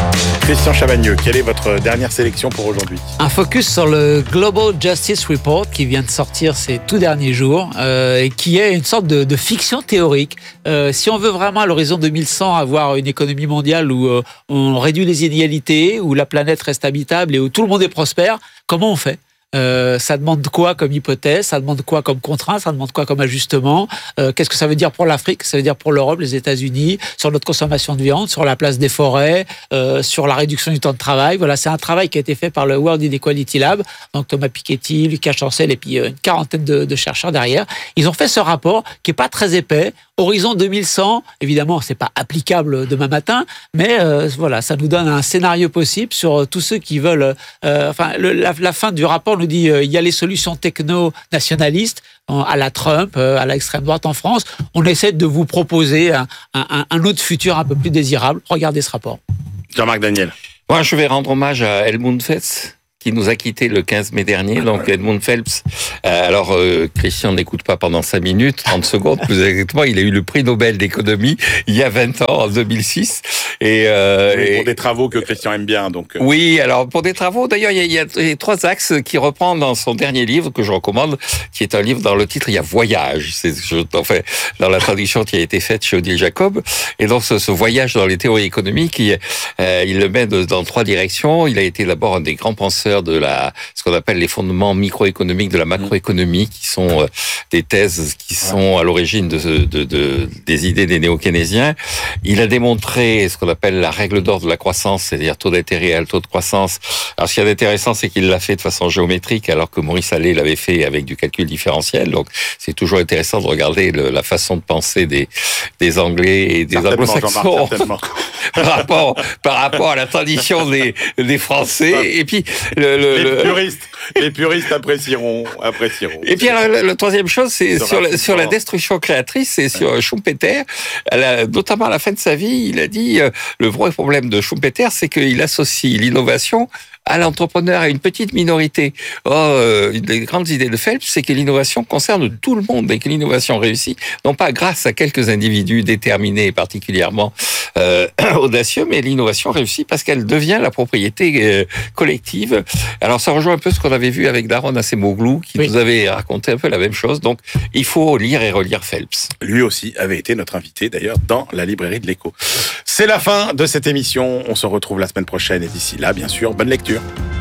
Christian Chavagneux, quelle est votre dernière sélection pour aujourd'hui? Un focus sur le Global Justice Report qui vient de sortir ces tout derniers jours euh, et qui est une sorte de, de fiction théorique. Euh, si on veut vraiment à l'horizon deux mille cent avoir une économie mondiale où euh, on réduit les inégalités, où la planète reste habitable et où tout le monde est prospère, comment on fait? Euh, ça demande quoi comme hypothèse, ça demande quoi comme contrainte, ça demande quoi comme ajustement, euh, qu'est-ce que ça veut dire pour l'Afrique, ça veut dire pour l'Europe, les États-Unis, sur notre consommation de viande, sur la place des forêts, euh, sur la réduction du temps de travail. Voilà, c'est un travail qui a été fait par le World Inequality Lab, donc Thomas Piketty, Lucas Chancel et puis euh, une quarantaine de, de chercheurs derrière. Ils ont fait ce rapport qui est pas très épais, horizon deux mille cent, évidemment c'est pas applicable demain matin, mais euh, voilà, ça nous donne un scénario possible sur tous ceux qui veulent, euh, enfin le, la, la fin du rapport nous dit euh, il y a les solutions techno-nationalistes à la Trump, à l'extrême droite en France. On essaie de vous proposer un, un, un autre futur un peu plus désirable. Regardez ce rapport. Jean-Marc Daniel. Moi, je vais rendre hommage à Edmund Phelps, qui nous a quittés le quinze mai dernier. Donc, Edmund Phelps, euh, alors, euh, Christian n'écoute pas pendant cinq minutes, trente secondes, plus exactement, il a eu le prix Nobel d'économie il y a vingt ans, en deux mille six. Et, euh, oui, pour et... des travaux que Christian aime bien, donc. Euh... Oui, alors, pour des travaux, d'ailleurs, il y, y a trois axes qui reprend dans son dernier livre, que je recommande, qui est un livre dans le titre, il y a Voyage. C'est, je, enfin, dans la traduction qui a été faite chez Odile Jacob. Et donc, ce, ce voyage dans les théories économiques, il, euh, il le met de, dans trois directions. Il a été d'abord un des grands penseurs de la, ce qu'on appelle les fondements microéconomiques de la macroéconomie, qui sont euh, des thèses qui sont à l'origine de, de, de, des idées des néo-keynésiens. Il a démontré ce qu'on appelle la règle d'or de la croissance, c'est-à-dire taux d'intérêt réel, taux de croissance. Alors, ce qui est intéressant, c'est qu'il l'a fait de façon géométrique, alors que Maurice Allais l'avait fait avec du calcul différentiel. Donc, c'est toujours intéressant de regarder le, la façon de penser des, des Anglais et des Anglo-Saxons par rapport, par rapport à la tradition des, des Français. Et puis, le, le, les le... puristes, les puristes apprécieront, apprécieront. Et puis, alors, la, la troisième chose, c'est sur la, sur la destruction créatrice, c'est sur ouais. Schumpeter. La, notamment à la fin de sa vie, il a dit, euh, le vrai problème de Schumpeter, c'est qu'il associe l'innovation à l'entrepreneur, à une petite minorité. Oh, euh, une des grandes idées de Phelps, c'est que l'innovation concerne tout le monde et que l'innovation réussit, non pas grâce à quelques individus déterminés et particulièrement euh, audacieux, mais l'innovation réussit parce qu'elle devient la propriété euh, collective. Alors, ça rejoint un peu ce qu'on avait vu avec Daron Acemoglu, qui oui. nous avait raconté un peu la même chose. Donc, il faut lire et relire Phelps. Lui aussi avait été notre invité, d'ailleurs, dans la librairie de l'Écho. C'est la fin de cette émission. On se retrouve la semaine prochaine et d'ici là, bien sûr, bonne lecture.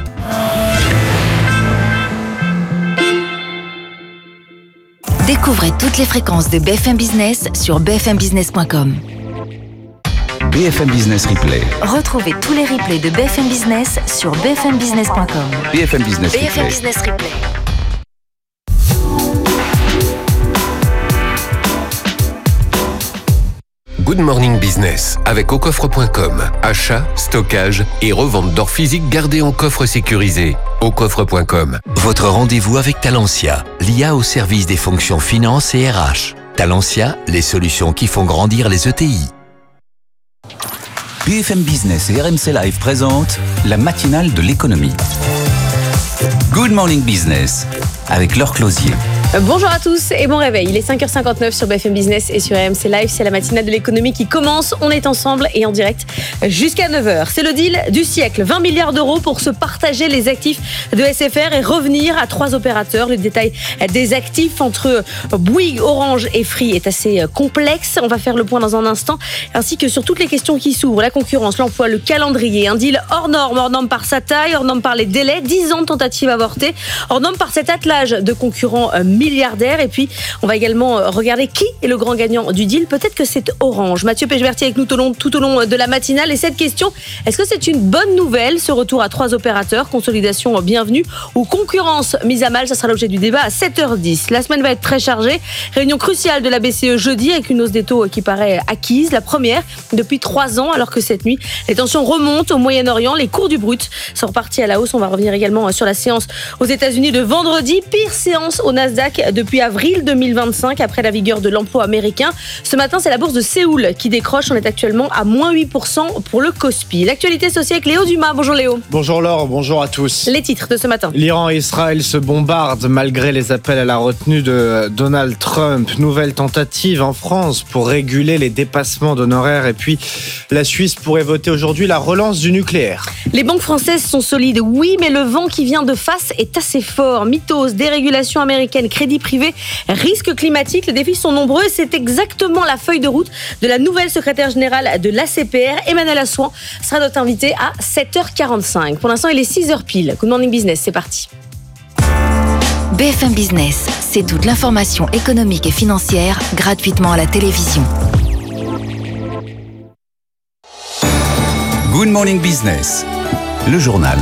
Découvrez toutes les fréquences de B F M Business sur b f m business point com. B F M Business Replay. Retrouvez tous les replays de B F M Business sur b f m business point com. B F M Business B F M Replay. Business Replay. Good Morning Business avec au coffre point com. Achat, stockage et revente d'or physique gardé en coffre sécurisé. au coffre point com. Votre rendez-vous avec Talentia, l'I A au service des fonctions finance et R H. Talentia, les solutions qui font grandir les E T I. B F M Business et R M C Live présentent la matinale de l'économie. Good Morning Business avec Laure Closier. Bonjour à tous et bon réveil. Il est cinq heures cinquante-neuf sur B F M Business et sur R M C Live. C'est la matinale de l'économie qui commence. On est ensemble et en direct jusqu'à neuf heures. C'est le deal du siècle. vingt milliards d'euros pour se partager les actifs de S F R et revenir à trois opérateurs. Le détail des actifs entre Bouygues, Orange et Free est assez complexe. On va faire le point dans un instant, ainsi que sur toutes les questions qui s'ouvrent. La concurrence, l'emploi, le calendrier. Un deal hors norme, hors norme par sa taille, hors norme par les délais. dix ans de tentatives avortées, hors norme par cet attelage de concurrents milliardaires. Et puis, on va également regarder qui est le grand gagnant du deal. Peut-être que c'est Orange. Mathieu Pechberti avec nous tout au long, tout au long de la matinale. Et cette question, est-ce que c'est une bonne nouvelle, ce retour à trois opérateurs, consolidation bienvenue ou concurrence mise à mal? Ça sera l'objet du débat à sept heures dix. La semaine va être très chargée. Réunion cruciale de la B C E jeudi avec une hausse des taux qui paraît acquise. La première depuis trois ans, alors que cette nuit, les tensions remontent au Moyen-Orient. Les cours du brut sont repartis à la hausse. On va revenir également sur la séance aux États-Unis de vendredi. Pire séance au Nasdaq Nasdaq depuis avril deux mille vingt-cinq, après la vigueur de l'emploi américain. Ce matin, c'est la bourse de Séoul qui décroche. On est actuellement à moins huit pour cent pour le Kospi. L'actualité, c'est aussi avec Léo Dumas. Bonjour Léo. Bonjour Laure, bonjour à tous. Les titres de ce matin. L'Iran et Israël se bombardent malgré les appels à la retenue de Donald Trump. Nouvelle tentative en France pour réguler les dépassements d'honoraires. Et puis, la Suisse pourrait voter aujourd'hui la relance du nucléaire. Les banques françaises sont solides, oui, mais le vent qui vient de face est assez fort. Mythos, dérégulation américaine, crédit privé, risques climatiques, les défis sont nombreux et c'est exactement la feuille de route de la nouvelle secrétaire générale de l'A C P R. Emmanuel Assouan sera notre invité à sept heures quarante-cinq. Pour l'instant, il est six heures pile. Good Morning Business, c'est parti. B F M Business, c'est toute l'information économique et financière gratuitement à la télévision. Good Morning Business, le journal.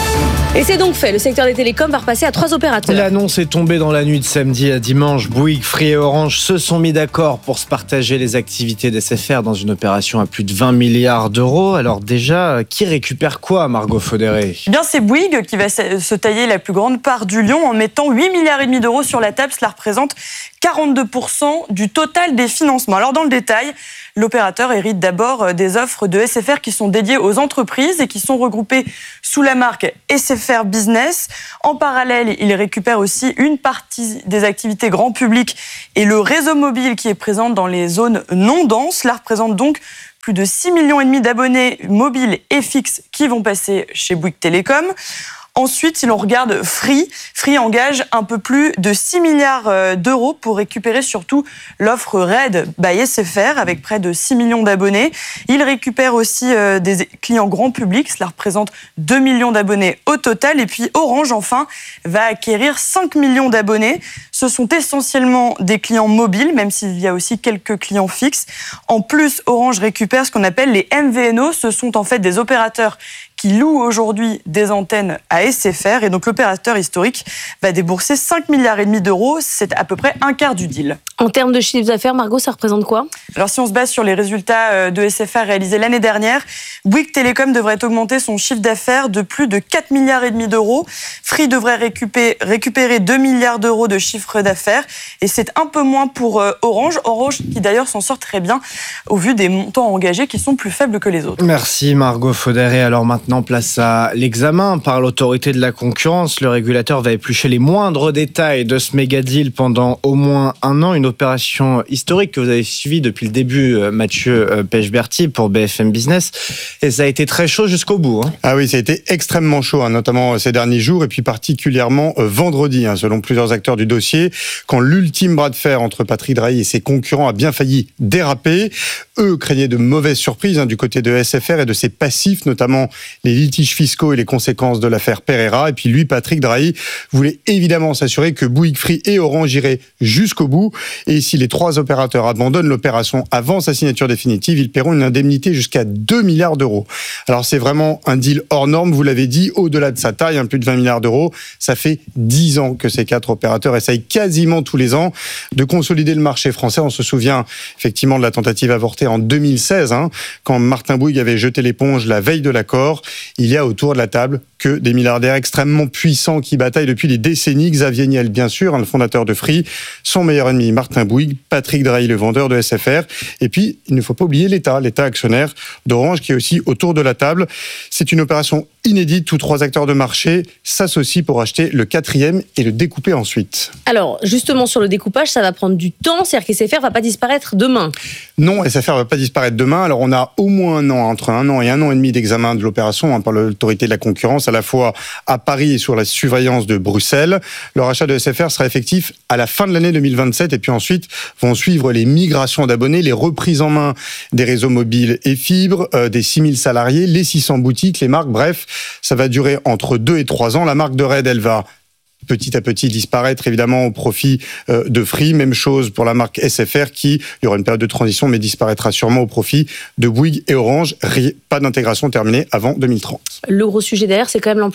Et c'est donc fait, le secteur des télécoms va repasser à trois opérateurs. L'annonce est tombée dans la nuit de samedi à dimanche. Bouygues, Free et Orange se sont mis d'accord pour se partager les activités d'S F R dans une opération à plus de vingt milliards d'euros. Alors déjà, qui récupère quoi, Margot Faudéré ? Eh bien, c'est Bouygues qui va se tailler la plus grande part du lion en mettant huit milliards et demi d'euros sur la table. Cela représente quarante-deux pour cent du total des financements. Alors dans le détail, l'opérateur hérite d'abord des offres de S F R qui sont dédiées aux entreprises et qui sont regroupées sous la marque S F R Business. En parallèle, il récupère aussi une partie des activités grand public et le réseau mobile qui est présent dans les zones non denses. Cela représente donc plus de six millions et demi d'abonnés mobiles et fixes qui vont passer chez Bouygues Télécom. Ensuite, si l'on regarde Free, Free engage un peu plus de six milliards d'euros pour récupérer surtout l'offre Red by S F R avec près de six millions d'abonnés. Il récupère aussi des clients grand public, cela représente deux millions d'abonnés au total. Et puis Orange, enfin, va acquérir cinq millions d'abonnés. Ce sont essentiellement des clients mobiles, même s'il y a aussi quelques clients fixes. En plus, Orange récupère ce qu'on appelle les M V N O. Ce sont en fait des opérateurs qui loue aujourd'hui des antennes à S F R. Et donc, l'opérateur historique va débourser cinq milliards et demi d'euros. C'est à peu près un quart du deal. En termes de chiffre d'affaires, Margot, ça représente quoi ? Alors, si on se base sur les résultats de S F R réalisés l'année dernière, Bouygues Télécom devrait augmenter son chiffre d'affaires de plus de quatre milliards et demi d'euros. Free devrait récupérer, récupérer deux milliards d'euros de chiffre d'affaires. Et c'est un peu moins pour Orange. Orange qui d'ailleurs s'en sort très bien au vu des montants engagés qui sont plus faibles que les autres. Merci Margot Faudéré. Alors maintenant, place à l'examen par l'autorité de la concurrence. Le régulateur va éplucher les moindres détails de ce méga deal pendant au moins un an. Une opération historique que vous avez suivie depuis le début, Mathieu Pechberti, pour B F M Business. Et ça a été très chaud jusqu'au bout. Hein. Ah oui, ça a été extrêmement chaud, hein, notamment ces derniers jours et puis particulièrement vendredi, hein, selon plusieurs acteurs du dossier, quand l'ultime bras de fer entre Patrick Drahi et ses concurrents a bien failli déraper. Eux craignaient de mauvaises surprises hein, du côté de S F R et de ses passifs, notamment les litiges fiscaux et les conséquences de l'affaire Pereira. Et puis lui, Patrick Drahi, voulait évidemment s'assurer que Bouygues, Free et Orange iraient jusqu'au bout. Et si les trois opérateurs abandonnent l'opération avant sa signature définitive, ils paieront une indemnité jusqu'à deux milliards d'euros. Alors c'est vraiment un deal hors norme, vous l'avez dit, au-delà de sa taille, hein, plus de vingt milliards d'euros. Ça fait dix ans que ces quatre opérateurs essayent quasiment tous les ans de consolider le marché français. On se souvient effectivement de la tentative avortée en deux mille seize, hein, quand Martin Bouygues avait jeté l'éponge la veille de l'accord. Il y a autour de la table que des milliardaires extrêmement puissants qui bataillent depuis des décennies. Xavier Niel, bien sûr, hein, le fondateur de Free, son meilleur ennemi, Martin Bouygues, Patrick Drahi, le vendeur de S F R. Et puis, il ne faut pas oublier l'État, l'État actionnaire d'Orange, qui est aussi autour de la table. C'est une opération inédite. Tous trois acteurs de marché s'associent pour acheter le quatrième et le découper ensuite. Alors, justement, sur le découpage, ça va prendre du temps. C'est-à-dire qu'S F R ne va pas disparaître demain. Non, S F R ne va pas disparaître demain. Alors, on a au moins un an, entre un an et un an et demi d'examen de l'opération hein, par l'autorité de la concurrence, à la fois à Paris et sur la surveillance de Bruxelles. Le rachat de S F R sera effectif à la fin de l'année deux mille vingt-sept et puis ensuite vont suivre les migrations d'abonnés, les reprises en main des réseaux mobiles et fibres, euh, des six mille salariés, les six cents boutiques, les marques, bref, ça va durer entre deux et trois ans. La marque de Red, elle va petit à petit disparaître évidemment au profit euh, de Free. Même chose pour la marque S F R qui, il y aura une période de transition mais disparaîtra sûrement au profit de Bouygues et Orange. Pas d'intégration terminée avant deux mille trente. Le gros sujet derrière, c'est quand même l'emploi.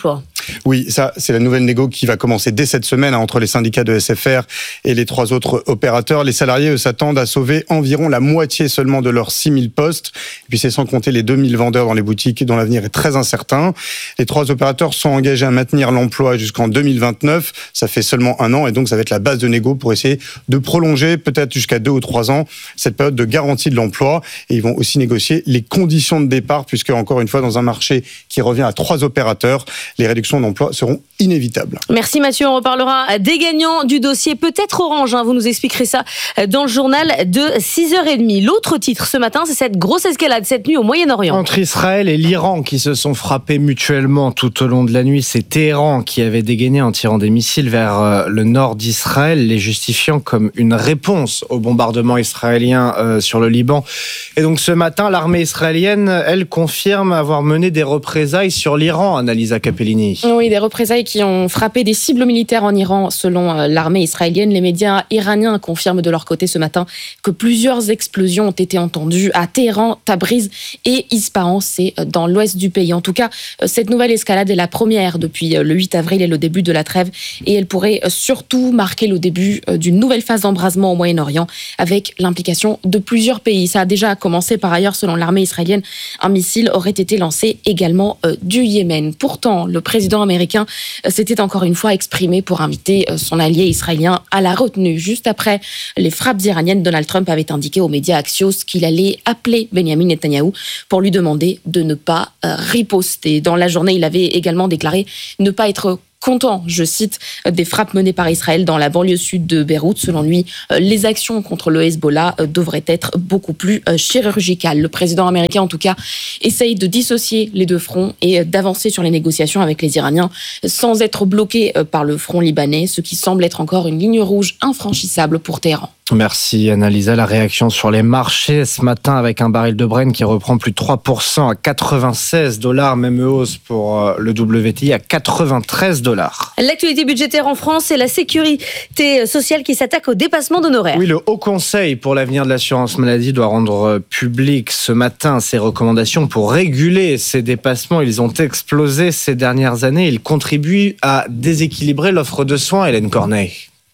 Oui, ça, c'est la nouvelle négo qui va commencer dès cette semaine hein, entre les syndicats de S F R et les trois autres opérateurs. Les salariés, eux, s'attendent à sauver environ la moitié seulement de leurs six mille postes. Et puis c'est sans compter les deux mille vendeurs dans les boutiques dont l'avenir est très incertain. Les trois opérateurs sont engagés à maintenir l'emploi jusqu'en deux mille vingt-neuf. Ça fait seulement un an et donc ça va être la base de négo pour essayer de prolonger peut-être jusqu'à deux ou trois ans cette période de garantie de l'emploi. Et ils vont aussi négocier les conditions de départ puisque, encore une fois, dans un marché qui revient à trois opérateurs, les réductions d'emploi seront inévitables. Merci Mathieu, on reparlera des gagnants du dossier, peut-être Orange, hein, vous nous expliquerez ça dans le journal de six heures trente. L'autre titre ce matin, c'est cette grosse escalade cette nuit au Moyen-Orient. Entre Israël et l'Iran qui se sont frappés mutuellement tout au long de la nuit, c'est Téhéran qui avait dégainé en tirant des missiles vers le nord d'Israël, les justifiant comme une réponse au bombardement israélien euh, sur le Liban. Et donc ce matin, l'armée israélienne, elle confirme avoir mené des représailles sur l'Iran, Annalisa Capellini. Oui, des représailles qui ont frappé des cibles militaires en Iran, selon l'armée israélienne. Les médias iraniens confirment de leur côté ce matin que plusieurs explosions ont été entendues à Téhéran, Tabriz et Ispahan, c'est dans l'ouest du pays. En tout cas, cette nouvelle escalade est la première depuis le huit avril et le début de la trêve, et elle pourrait surtout marquer le début d'une nouvelle phase d'embrasement au Moyen-Orient avec l'implication de plusieurs pays. Ça a déjà commencé par ailleurs, selon l'armée israélienne. Un missile aurait été lancé également euh, du Yémen. Pourtant, le président américain euh, s'était encore une fois exprimé pour inviter euh, son allié israélien à la retenue. Juste après les frappes iraniennes, Donald Trump avait indiqué aux médias Axios qu'il allait appeler Benjamin Netanyahou pour lui demander de ne pas euh, riposter. Dans la journée, il avait également déclaré ne pas être content, je cite, des frappes menées par Israël dans la banlieue sud de Beyrouth. Selon lui, les actions contre le Hezbollah devraient être beaucoup plus chirurgicales. Le président américain, en tout cas, essaye de dissocier les deux fronts et d'avancer sur les négociations avec les Iraniens sans être bloqué par le front libanais, ce qui semble être encore une ligne rouge infranchissable pour Téhéran. Merci Annalisa. La réaction sur les marchés ce matin avec un baril de Brent qui reprend plus de trois pour cent à quatre-vingt-seize dollars, même hausse pour le W T I à quatre-vingt-treize dollars. L'actualité budgétaire en France et la sécurité sociale qui s'attaque au dépassement d'honoraires. Oui, le Haut Conseil pour l'avenir de l'assurance maladie doit rendre public ce matin ses recommandations pour réguler ces dépassements. Ils ont explosé ces dernières années. Ils contribuent à déséquilibrer l'offre de soins, Hélène Corneille.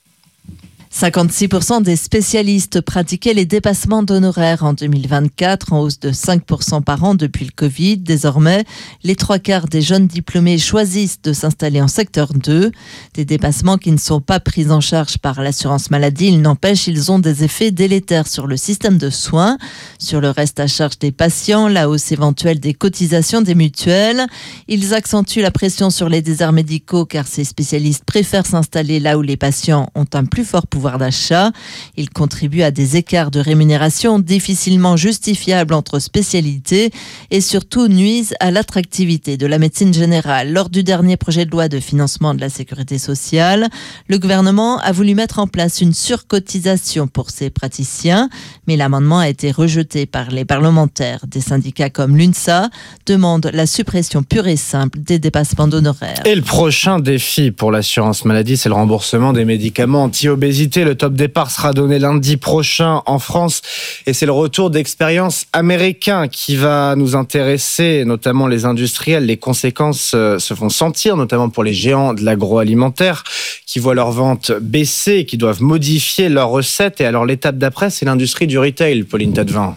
cinquante-six pour cent des spécialistes pratiquaient les dépassements d'honoraires en deux mille vingt-quatre, en hausse de cinq pour cent par an depuis le Covid. Désormais, les trois quarts des jeunes diplômés choisissent de s'installer en secteur deux. Des dépassements qui ne sont pas pris en charge par l'assurance maladie. Il n'empêche, ils ont des effets délétères sur le système de soins, sur le reste à charge des patients, la hausse éventuelle des cotisations des mutuelles. Ils accentuent la pression sur les déserts médicaux car ces spécialistes préfèrent s'installer là où les patients ont un plus fort pouvoir d'achat. Il contribue à des écarts de rémunération difficilement justifiables entre spécialités et surtout nuisent à l'attractivité de la médecine générale. Lors du dernier projet de loi de financement de la sécurité sociale, le gouvernement a voulu mettre en place une surcotisation pour ces praticiens, mais l'amendement a été rejeté par les parlementaires. Des syndicats comme l'UNSA demandent la suppression pure et simple des dépassements d'honoraires. Et le prochain défi pour l'assurance maladie, c'est le remboursement des médicaments anti-obésité. Le top départ sera donné lundi prochain en France et c'est le retour d'expérience américain qui va nous intéresser, notamment les industriels. Les conséquences se font sentir, notamment pour les géants de l'agroalimentaire qui voient leurs ventes baisser, qui doivent modifier leurs recettes. Et alors l'étape d'après, c'est l'industrie du retail, Pauline Tadevin.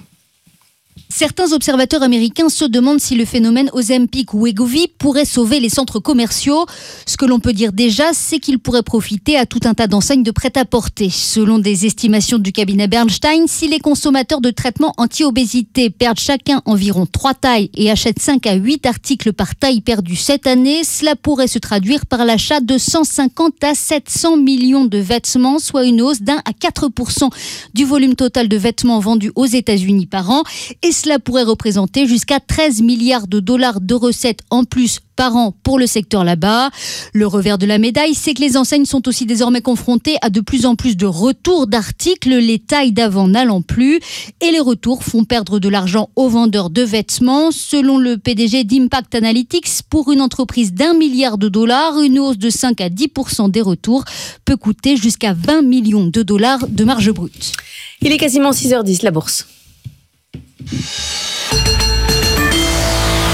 Certains observateurs américains se demandent si le phénomène Ozempic ou Wegovy pourrait sauver les centres commerciaux. Ce que l'on peut dire déjà, c'est qu'il pourrait profiter à tout un tas d'enseignes de prêt-à-porter. Selon des estimations du cabinet Bernstein, si les consommateurs de traitements anti-obésité perdent chacun environ trois tailles et achètent cinq à huit articles par taille perdue cette année, cela pourrait se traduire par l'achat de cent cinquante à sept cents millions de vêtements, soit une hausse d'un à quatre pour cent du volume total de vêtements vendus aux États-Unis par an. Et cela pourrait représenter jusqu'à treize milliards de dollars de recettes en plus par an pour le secteur là-bas. Le revers de la médaille, c'est que les enseignes sont aussi désormais confrontées à de plus en plus de retours d'articles, les tailles d'avant n'allant plus. Et les retours font perdre de l'argent aux vendeurs de vêtements. Selon le P D G d'Impact Analytics, pour une entreprise d'un milliard de dollars, une hausse de cinq à dix pour cent des retours peut coûter jusqu'à vingt millions de dollars de marge brute. Il est quasiment six heures dix, la bourse.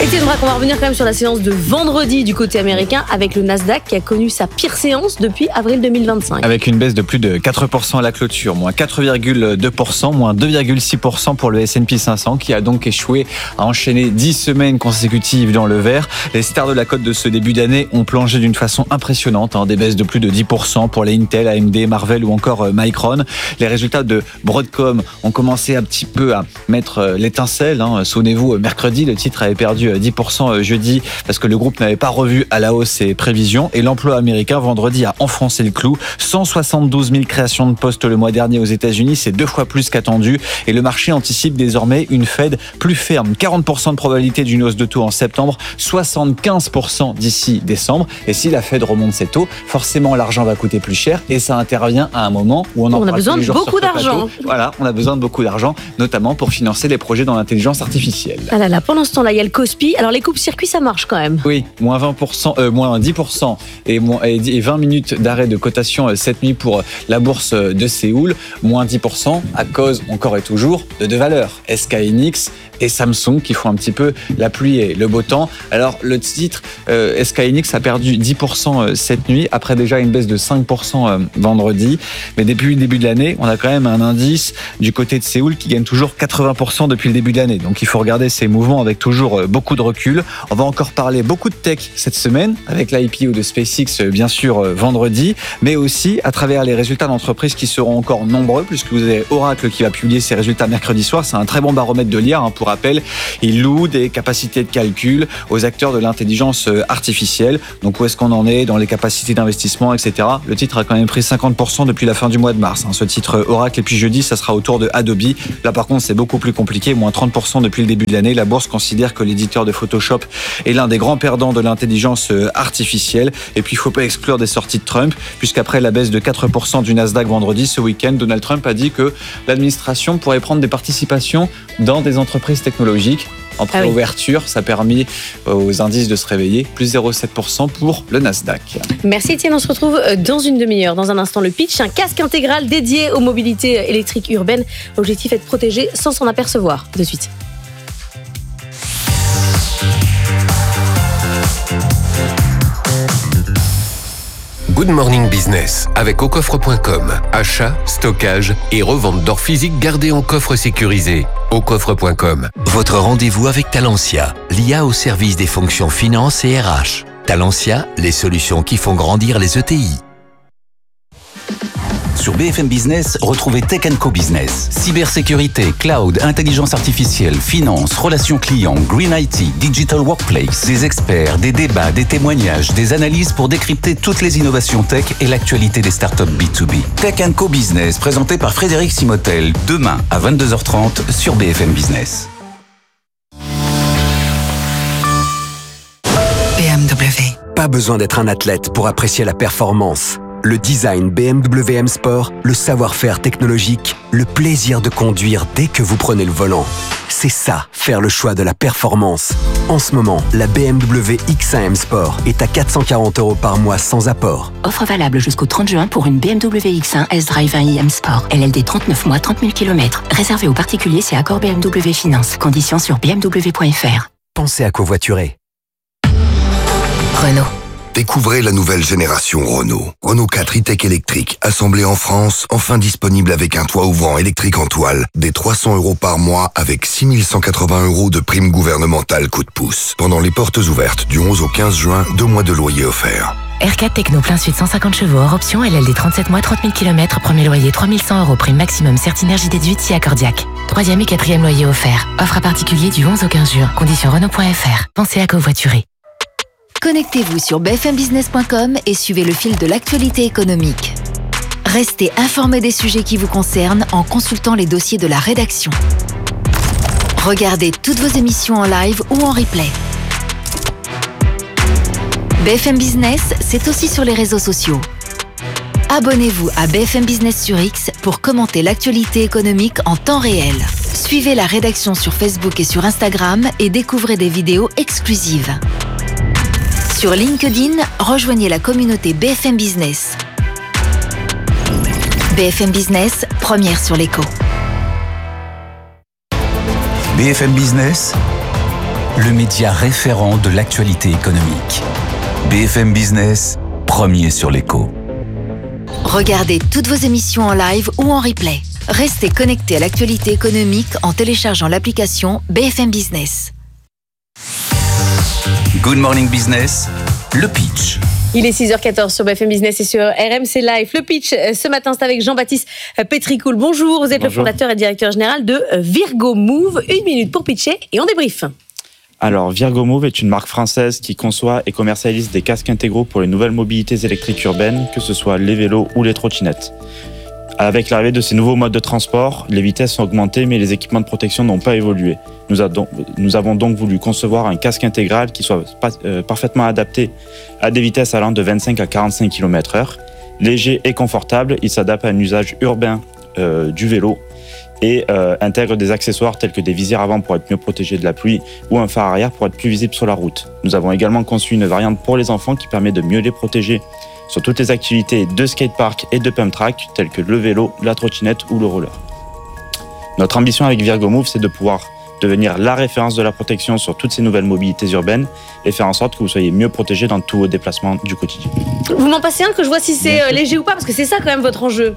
Étienne Braque, on va revenir quand même sur la séance de vendredi du côté américain avec le Nasdaq qui a connu sa pire séance depuis avril deux mille vingt-cinq. Avec une baisse de plus de quatre pour cent à la clôture, moins quatre virgule deux pour cent, moins deux virgule six pour cent pour le S and P cinq cents qui a donc échoué à enchaîner dix semaines consécutives dans le vert. Les stars de la cote de ce début d'année ont plongé d'une façon impressionnante, hein, des baisses de plus de dix pour cent pour les Intel, A M D, Marvell ou encore Micron. Les résultats de Broadcom ont commencé un petit peu à mettre l'étincelle. Hein. Souvenez-vous, mercredi, le titre avait perdu dix pour cent jeudi parce que le groupe n'avait pas revu à la hausse ses prévisions. Et l'emploi américain, vendredi, a enfoncé le clou. cent soixante-douze mille créations de postes le mois dernier aux États-Unis, c'est deux fois plus qu'attendu. Et le marché anticipe désormais une Fed plus ferme. quarante pour cent de probabilité d'une hausse de taux en septembre, soixante-quinze pour cent d'ici décembre. Et si la Fed remonte ses taux, forcément l'argent va coûter plus cher. Et ça intervient à un moment où on en on a besoin de beaucoup d'argent. Voilà, on a besoin de beaucoup d'argent, notamment pour financer les projets dans l'intelligence artificielle. Ah là là, pendant ce temps-là, il y a le Kospi. Alors les coupes-circuits, ça marche quand même. Oui, moins vingt pour cent, euh, moins dix pour cent et, moins, et vingt minutes d'arrêt de cotation cette nuit pour la bourse de Séoul, moins dix pour cent à cause encore et toujours de deux valeurs, S K Hynix et Samsung qui font un petit peu la pluie et le beau temps. Alors le titre euh, S K Hynix a perdu dix pour cent cette nuit après déjà une baisse de cinq pour cent vendredi, mais depuis le début de l'année, on a quand même un indice du côté de Séoul qui gagne toujours quatre-vingts pour cent depuis le début de l'année. Donc il faut regarder ces mouvements avec toujours beaucoup de recul. On va encore parler beaucoup de tech cette semaine avec l'I P O de SpaceX bien sûr vendredi, mais aussi à travers les résultats d'entreprises qui seront encore nombreux puisque vous avez Oracle qui va publier ses résultats mercredi soir. C'est un très bon baromètre de l'I A, hein, pour rappel. Il loue des capacités de calcul aux acteurs de l'intelligence artificielle. Donc où est-ce qu'on en est dans les capacités d'investissement, et cetera. Le titre a quand même pris cinquante pour cent depuis la fin du mois de mars. Hein, ce titre Oracle. Et puis jeudi, ça sera au tour de Adobe. Là par contre, c'est beaucoup plus compliqué, moins trente pour cent depuis le début de l'année. La bourse considère que l'éditeur de Photoshop est l'un des grands perdants de l'intelligence artificielle. Et puis il ne faut pas exclure des sorties de Trump, puisqu'après la baisse de quatre pour cent du Nasdaq vendredi, ce week-end, Donald Trump a dit que l'administration pourrait prendre des participations dans des entreprises technologiques. En préouverture, ah oui. Ça a permis aux indices de se réveiller, plus zéro virgule sept pour cent pour le Nasdaq. Merci Étienne, on se retrouve dans une demi-heure. Dans un instant, le pitch, un casque intégral dédié aux mobilités électriques urbaines. L'objectif est de protéger sans s'en apercevoir. De suite. Good Morning Business avec au coffre point com. Achat, stockage et revente d'or physique gardé en coffre sécurisé. au coffre point com. Votre rendez-vous avec Talentia, l'I A au service des fonctions finance et R H. Talentia, les solutions qui font grandir les E T I. Sur B F M Business, retrouvez Tech and Co Business. Cybersécurité, cloud, intelligence artificielle, finance, relations clients, green I T, digital workplace. Des experts, des débats, des témoignages, des analyses pour décrypter toutes les innovations tech et l'actualité des startups B deux B. Tech and Co Business, présenté par Frédéric Simotel, demain à vingt-deux heures trente sur B F M Business. B M W. Pas besoin d'être un athlète pour apprécier la performance. Le design B M W M Sport, le savoir-faire technologique, le plaisir de conduire dès que vous prenez le volant. C'est ça, faire le choix de la performance. En ce moment, la B M W X un M Sport est à quatre cent quarante euros par mois sans apport. Offre valable jusqu'au trente juin pour une B M W X un S-Drive un i M Sport. L L D trente-neuf mois, trente mille kilomètres. Réservé aux particuliers, c'est accord B M W Finance. Conditions sur b m w point f r. Pensez à covoiturer. Renault. Découvrez la nouvelle génération Renault. Renault quatre e-tech électrique, assemblé en France, enfin disponible avec un toit ouvrant électrique en toile, des trois cents euros par mois avec six mille cent quatre-vingts euros de prime gouvernementale coup de pouce. Pendant les portes ouvertes du onze au quinze juin, deux mois de loyer offerts. R quatre Techno plein sud cent cinquante chevaux hors option, L L D trente-sept mois, trente mille kilomètres, premier loyer trois mille cent euros, prime maximum Certinergie déduite si accordiaque. Troisième et quatrième loyer offert. Offre à particulier du onze au quinze juin. Conditions Renault point f r. Pensez à covoiturer. Connectez-vous sur b f m business point com et suivez le fil de l'actualité économique. Restez informé des sujets qui vous concernent en consultant les dossiers de la rédaction. Regardez toutes vos émissions en live ou en replay. B F M Business, c'est aussi sur les réseaux sociaux. Abonnez-vous à B F M Business sur X pour commenter l'actualité économique en temps réel. Suivez la rédaction sur Facebook et sur Instagram et découvrez des vidéos exclusives. Sur LinkedIn, rejoignez la communauté B F M Business. B F M Business, première sur l'écho. B F M Business, le média référent de l'actualité économique. B F M Business, premier sur l'écho. Regardez toutes vos émissions en live ou en replay. Restez connectés à l'actualité économique en téléchargeant l'application B F M Business. Good Morning Business, le pitch. Il est six heures quatorze sur B F M Business et sur R M C Live. Le pitch, ce matin, c'est avec Jean-Baptiste Pétricool. Bonjour, vous êtes Bonjour. le fondateur et directeur général de Virgo Move. Une minute pour pitcher et on débrief. Alors, Virgo Move est une marque française qui conçoit et commercialise des casques intégraux pour les nouvelles mobilités électriques urbaines, que ce soit les vélos ou les trottinettes. Avec l'arrivée de ces nouveaux modes de transport, les vitesses sont augmentées, mais les équipements de protection n'ont pas évolué. Nous, a donc, nous avons donc voulu concevoir un casque intégral qui soit euh, parfaitement adapté à des vitesses allant de vingt-cinq à quarante-cinq kilomètres heure. Léger et confortable, il s'adapte à un usage urbain euh, du vélo et euh, intègre des accessoires tels que des visières avant pour être mieux protégés de la pluie ou un phare arrière pour être plus visible sur la route. Nous avons également conçu une variante pour les enfants qui permet de mieux les protéger sur toutes les activités de skatepark et de pump track telles que le vélo, la trottinette ou le roller. Notre ambition avec Virgo Move, c'est de pouvoir devenir la référence de la protection sur toutes ces nouvelles mobilités urbaines et faire en sorte que vous soyez mieux protégés dans tous vos déplacements du quotidien. Vous m'en passez un que je vois si c'est euh, léger ou pas, parce que c'est ça quand même votre enjeu.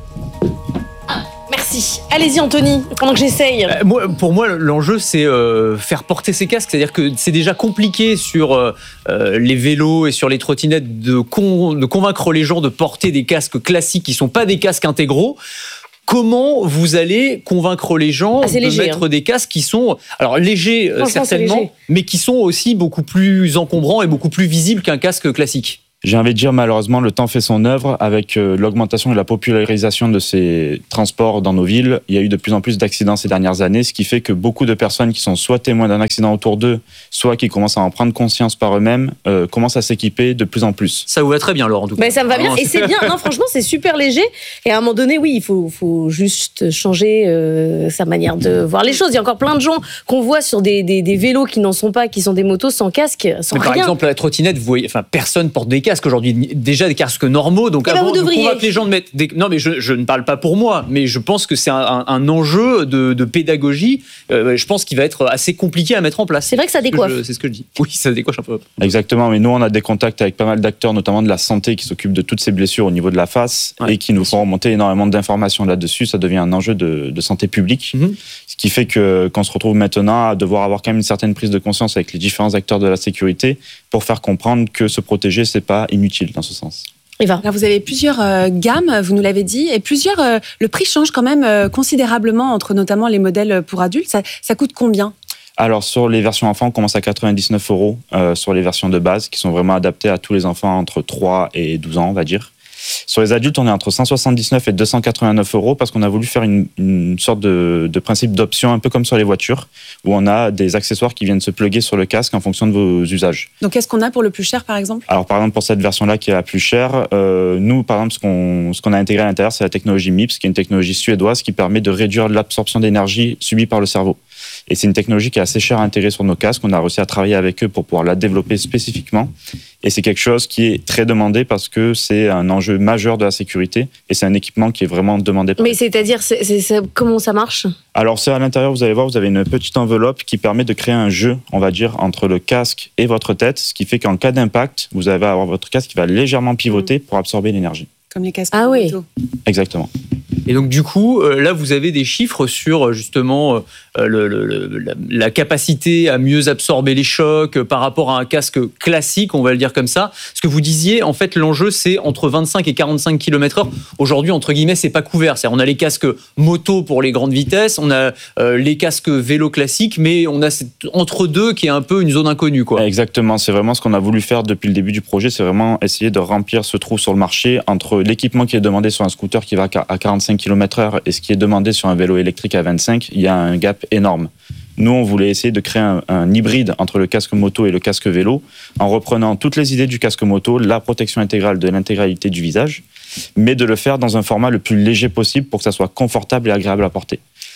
Merci. Allez-y Anthony, pendant que j'essaye. Euh, moi, pour moi, l'enjeu, c'est euh, faire porter ces casques. C'est-à-dire que c'est déjà compliqué sur euh, les vélos et sur les trottinettes de, con, de convaincre les gens de porter des casques classiques qui ne sont pas des casques intégraux. Comment vous allez convaincre les gens ah, de léger, mettre hein. des casques qui sont alors légers certainement, léger. mais qui sont aussi beaucoup plus encombrants et beaucoup plus visibles qu'un casque classique? J'ai envie de dire, malheureusement, le temps fait son œuvre. Avec euh, l'augmentation et la popularisation de ces transports dans nos villes, il y a eu de plus en plus d'accidents ces dernières années, ce qui fait que beaucoup de personnes qui sont soit témoins d'un accident autour d'eux, soit qui commencent à en prendre conscience par eux-mêmes, euh, commencent à s'équiper de plus en plus. Ça vous va très bien, Laurent, en tout cas. Mais ça me va bien, et c'est bien. Non, franchement, c'est super léger. Et à un moment donné, oui, il faut, faut juste changer euh, sa manière de voir les choses. Il y a encore plein de gens qu'on voit sur des, des, des vélos qui n'en sont pas, qui sont des motos sans casque, sans Mais rien. Par exemple, la trottinette, vous voyez, enfin, personne porte des casques aujourd'hui, déjà des casques normaux, donc eh avant ben de convaincre les gens de mettre des... Non mais je, je ne parle pas pour moi, mais je pense que c'est un, un, un enjeu de, de pédagogie, euh, je pense qu'il va être assez compliqué à mettre en place. C'est vrai que ça décoiffe. C'est ce que je dis. Oui, ça décoiffe un peu. Exactement, mais nous on a des contacts avec pas mal d'acteurs, notamment de la santé, qui s'occupent de toutes ces blessures au niveau de la face, ouais, et qui nous font remonter énormément d'informations là-dessus. Ça devient un enjeu de, de santé publique, mm-hmm. ce qui fait que qu'on se retrouve maintenant à devoir avoir quand même une certaine prise de conscience avec les différents acteurs de la sécurité pour faire comprendre que se protéger, c'est pas inutile dans ce sens. Eva. Alors vous avez plusieurs euh, gammes, vous nous l'avez dit, et plusieurs. Euh, le prix change quand même euh, considérablement entre notamment les modèles pour adultes. Ça, ça coûte combien ? Alors sur les versions enfants, on commence à quatre-vingt-dix-neuf euros euh, sur les versions de base, qui sont vraiment adaptées à tous les enfants entre trois et douze ans, on va dire. Sur les adultes, on est entre cent soixante-dix-neuf et deux cent quatre-vingt-neuf euros parce qu'on a voulu faire une, une sorte de, de principe d'option, un peu comme sur les voitures, où on a des accessoires qui viennent se plugger sur le casque en fonction de vos usages. Donc, qu'est-ce qu'on a pour le plus cher, par exemple ? Alors, par exemple, pour cette version-là qui est la plus chère, euh, nous, par exemple, ce qu'on, ce qu'on a intégré à l'intérieur, c'est la technologie M I P S, qui est une technologie suédoise qui permet de réduire l'absorption d'énergie subie par le cerveau. Et c'est une technologie qui est assez chère à intégrer sur nos casques. On a réussi à travailler avec eux pour pouvoir la développer spécifiquement. Et c'est quelque chose qui est très demandé parce que c'est un enjeu majeur de la sécurité et c'est un équipement qui est vraiment demandé. Mais c'est-à-dire, c'est, c'est, c'est, comment ça marche ? Alors, c'est à l'intérieur, vous allez voir, vous avez une petite enveloppe qui permet de créer un jeu, on va dire, entre le casque et votre tête, ce qui fait qu'en cas d'impact, vous allez avoir votre casque qui va légèrement pivoter mmh. pour absorber l'énergie. Comme les casques ah oui. Exactement. Et donc du coup, euh, là vous avez des chiffres sur justement euh, le, le, le, la, la capacité à mieux absorber les chocs euh, par rapport à un casque classique, on va le dire comme ça. Ce que vous disiez, en fait, l'enjeu c'est entre vingt-cinq et quarante-cinq kilomètres heure. Aujourd'hui, entre guillemets, c'est pas couvert. C'est-à-dire, on a les casques moto pour les grandes vitesses, on a euh, les casques vélo classiques, mais on a cette entre deux qui est un peu une zone inconnue, quoi. Exactement. C'est vraiment ce qu'on a voulu faire depuis le début du projet. C'est vraiment essayer de remplir ce trou sur le marché entre l'équipement qui est demandé sur un scooter qui va à quarante-cinq kilomètres heure et ce qui est demandé sur un vélo électrique à vingt-cinq, il y a un gap énorme. Nous, on voulait essayer de créer un, un hybride entre le casque moto et le casque vélo en reprenant toutes les idées du casque moto, la protection intégrale de l'intégralité du visage, mais de le faire dans un format le plus léger possible pour que ça soit confortable et agréable à porter.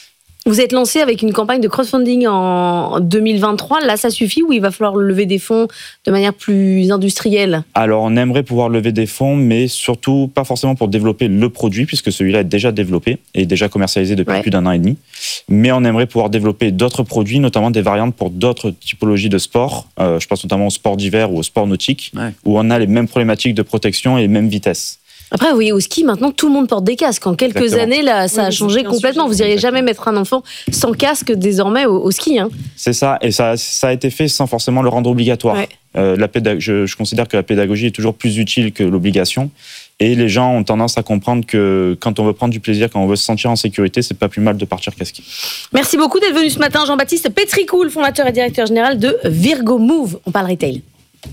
Vous êtes lancé avec une campagne de crowdfunding en deux mille vingt-trois. Là, ça suffit ou il va falloir lever des fonds de manière plus industrielle ? Alors, on aimerait pouvoir lever des fonds, mais surtout pas forcément pour développer le produit, puisque celui-là est déjà développé et déjà commercialisé depuis ouais. plus d'un an et demi. Mais on aimerait pouvoir développer d'autres produits, notamment des variantes pour d'autres typologies de sports. Euh, je pense notamment au sport d'hiver ou au sport nautique, ouais. où on a les mêmes problématiques de protection et les mêmes vitesses. Après, oui, au ski, maintenant, tout le monde porte des casques. En quelques Exactement. années, là, ça oui, a changé complètement. Vous n'iriez jamais mettre un enfant sans casque désormais au, au ski. Hein. C'est ça, et ça, ça a été fait sans forcément le rendre obligatoire. Ouais. Euh, la pédag- je, je considère que la pédagogie est toujours plus utile que l'obligation. Et les gens ont tendance à comprendre que quand on veut prendre du plaisir, quand on veut se sentir en sécurité, c'est pas plus mal de partir casqué. Merci beaucoup d'être venu ce matin, Jean-Baptiste Petricoul, fondateur et directeur général de Virgo Move. On parle retail.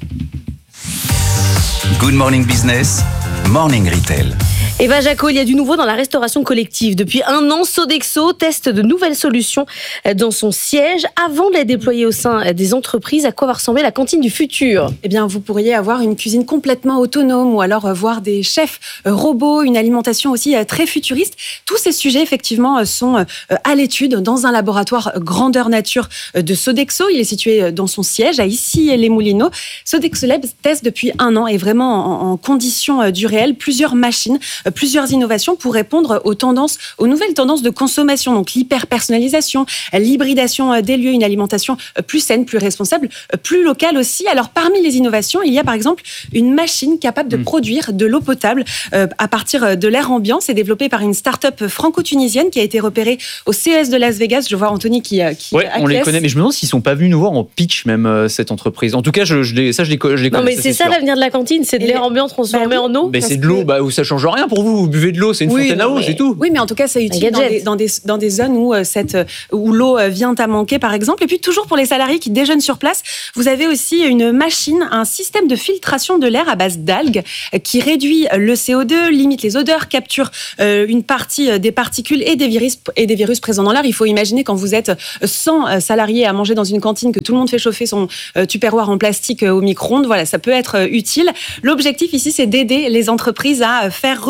Good Morning Business, Morning Retail. Eva Jaco, il y a du nouveau dans la restauration collective. Depuis un an, Sodexo teste de nouvelles solutions dans son siège avant de les déployer au sein des entreprises. À quoi va ressembler la cantine du futur ? Eh bien, vous pourriez avoir une cuisine complètement autonome ou alors voir des chefs robots, une alimentation aussi très futuriste. Tous ces sujets, effectivement, sont à l'étude dans un laboratoire grandeur nature de Sodexo. Il est situé dans son siège à Issy-les-Moulineaux. Sodexo Labs teste depuis un an et vraiment en conditions du réel plusieurs machines, plusieurs innovations pour répondre aux tendances, aux nouvelles tendances de consommation, donc l'hyper-personnalisation, l'hybridation des lieux, une alimentation plus saine, plus responsable, plus locale aussi. Alors, parmi les innovations, il y a par exemple une machine capable de mmh. produire de l'eau potable euh, à partir de l'air ambiant. C'est développé par une start-up franco-tunisienne qui a été repérée au C E S de Las Vegas. Je vois Anthony qui, qui ouais, on les connaît, mais je me demande s'ils sont pas venus nous voir en pitch même euh, cette entreprise. En tout cas, je, je les, ça je les, je les connais. Non, mais ça, c'est, c'est ça sûr. L'avenir de la cantine, c'est de l'air ambiant transformé bah, oui. en eau. Mais c'est de l'eau, bah, où ça change rien pour vous. Vous buvez de l'eau, c'est une oui, fontaine à eau, mais, c'est tout. Oui, mais en tout cas, c'est utile dans des, dans, des, dans des zones où, euh, cette, où l'eau vient à manquer, par exemple. Et puis, toujours pour les salariés qui déjeunent sur place, vous avez aussi une machine, un système de filtration de l'air à base d'algues qui réduit le C O deux, limite les odeurs, capture euh, une partie des particules et des virus, et des virus présents dans l'air. Il faut imaginer quand vous êtes cent salariés à manger dans une cantine, que tout le monde fait chauffer son euh, tupperware en plastique au micro-ondes. Voilà, ça peut être utile. L'objectif ici, c'est d'aider les entreprises à faire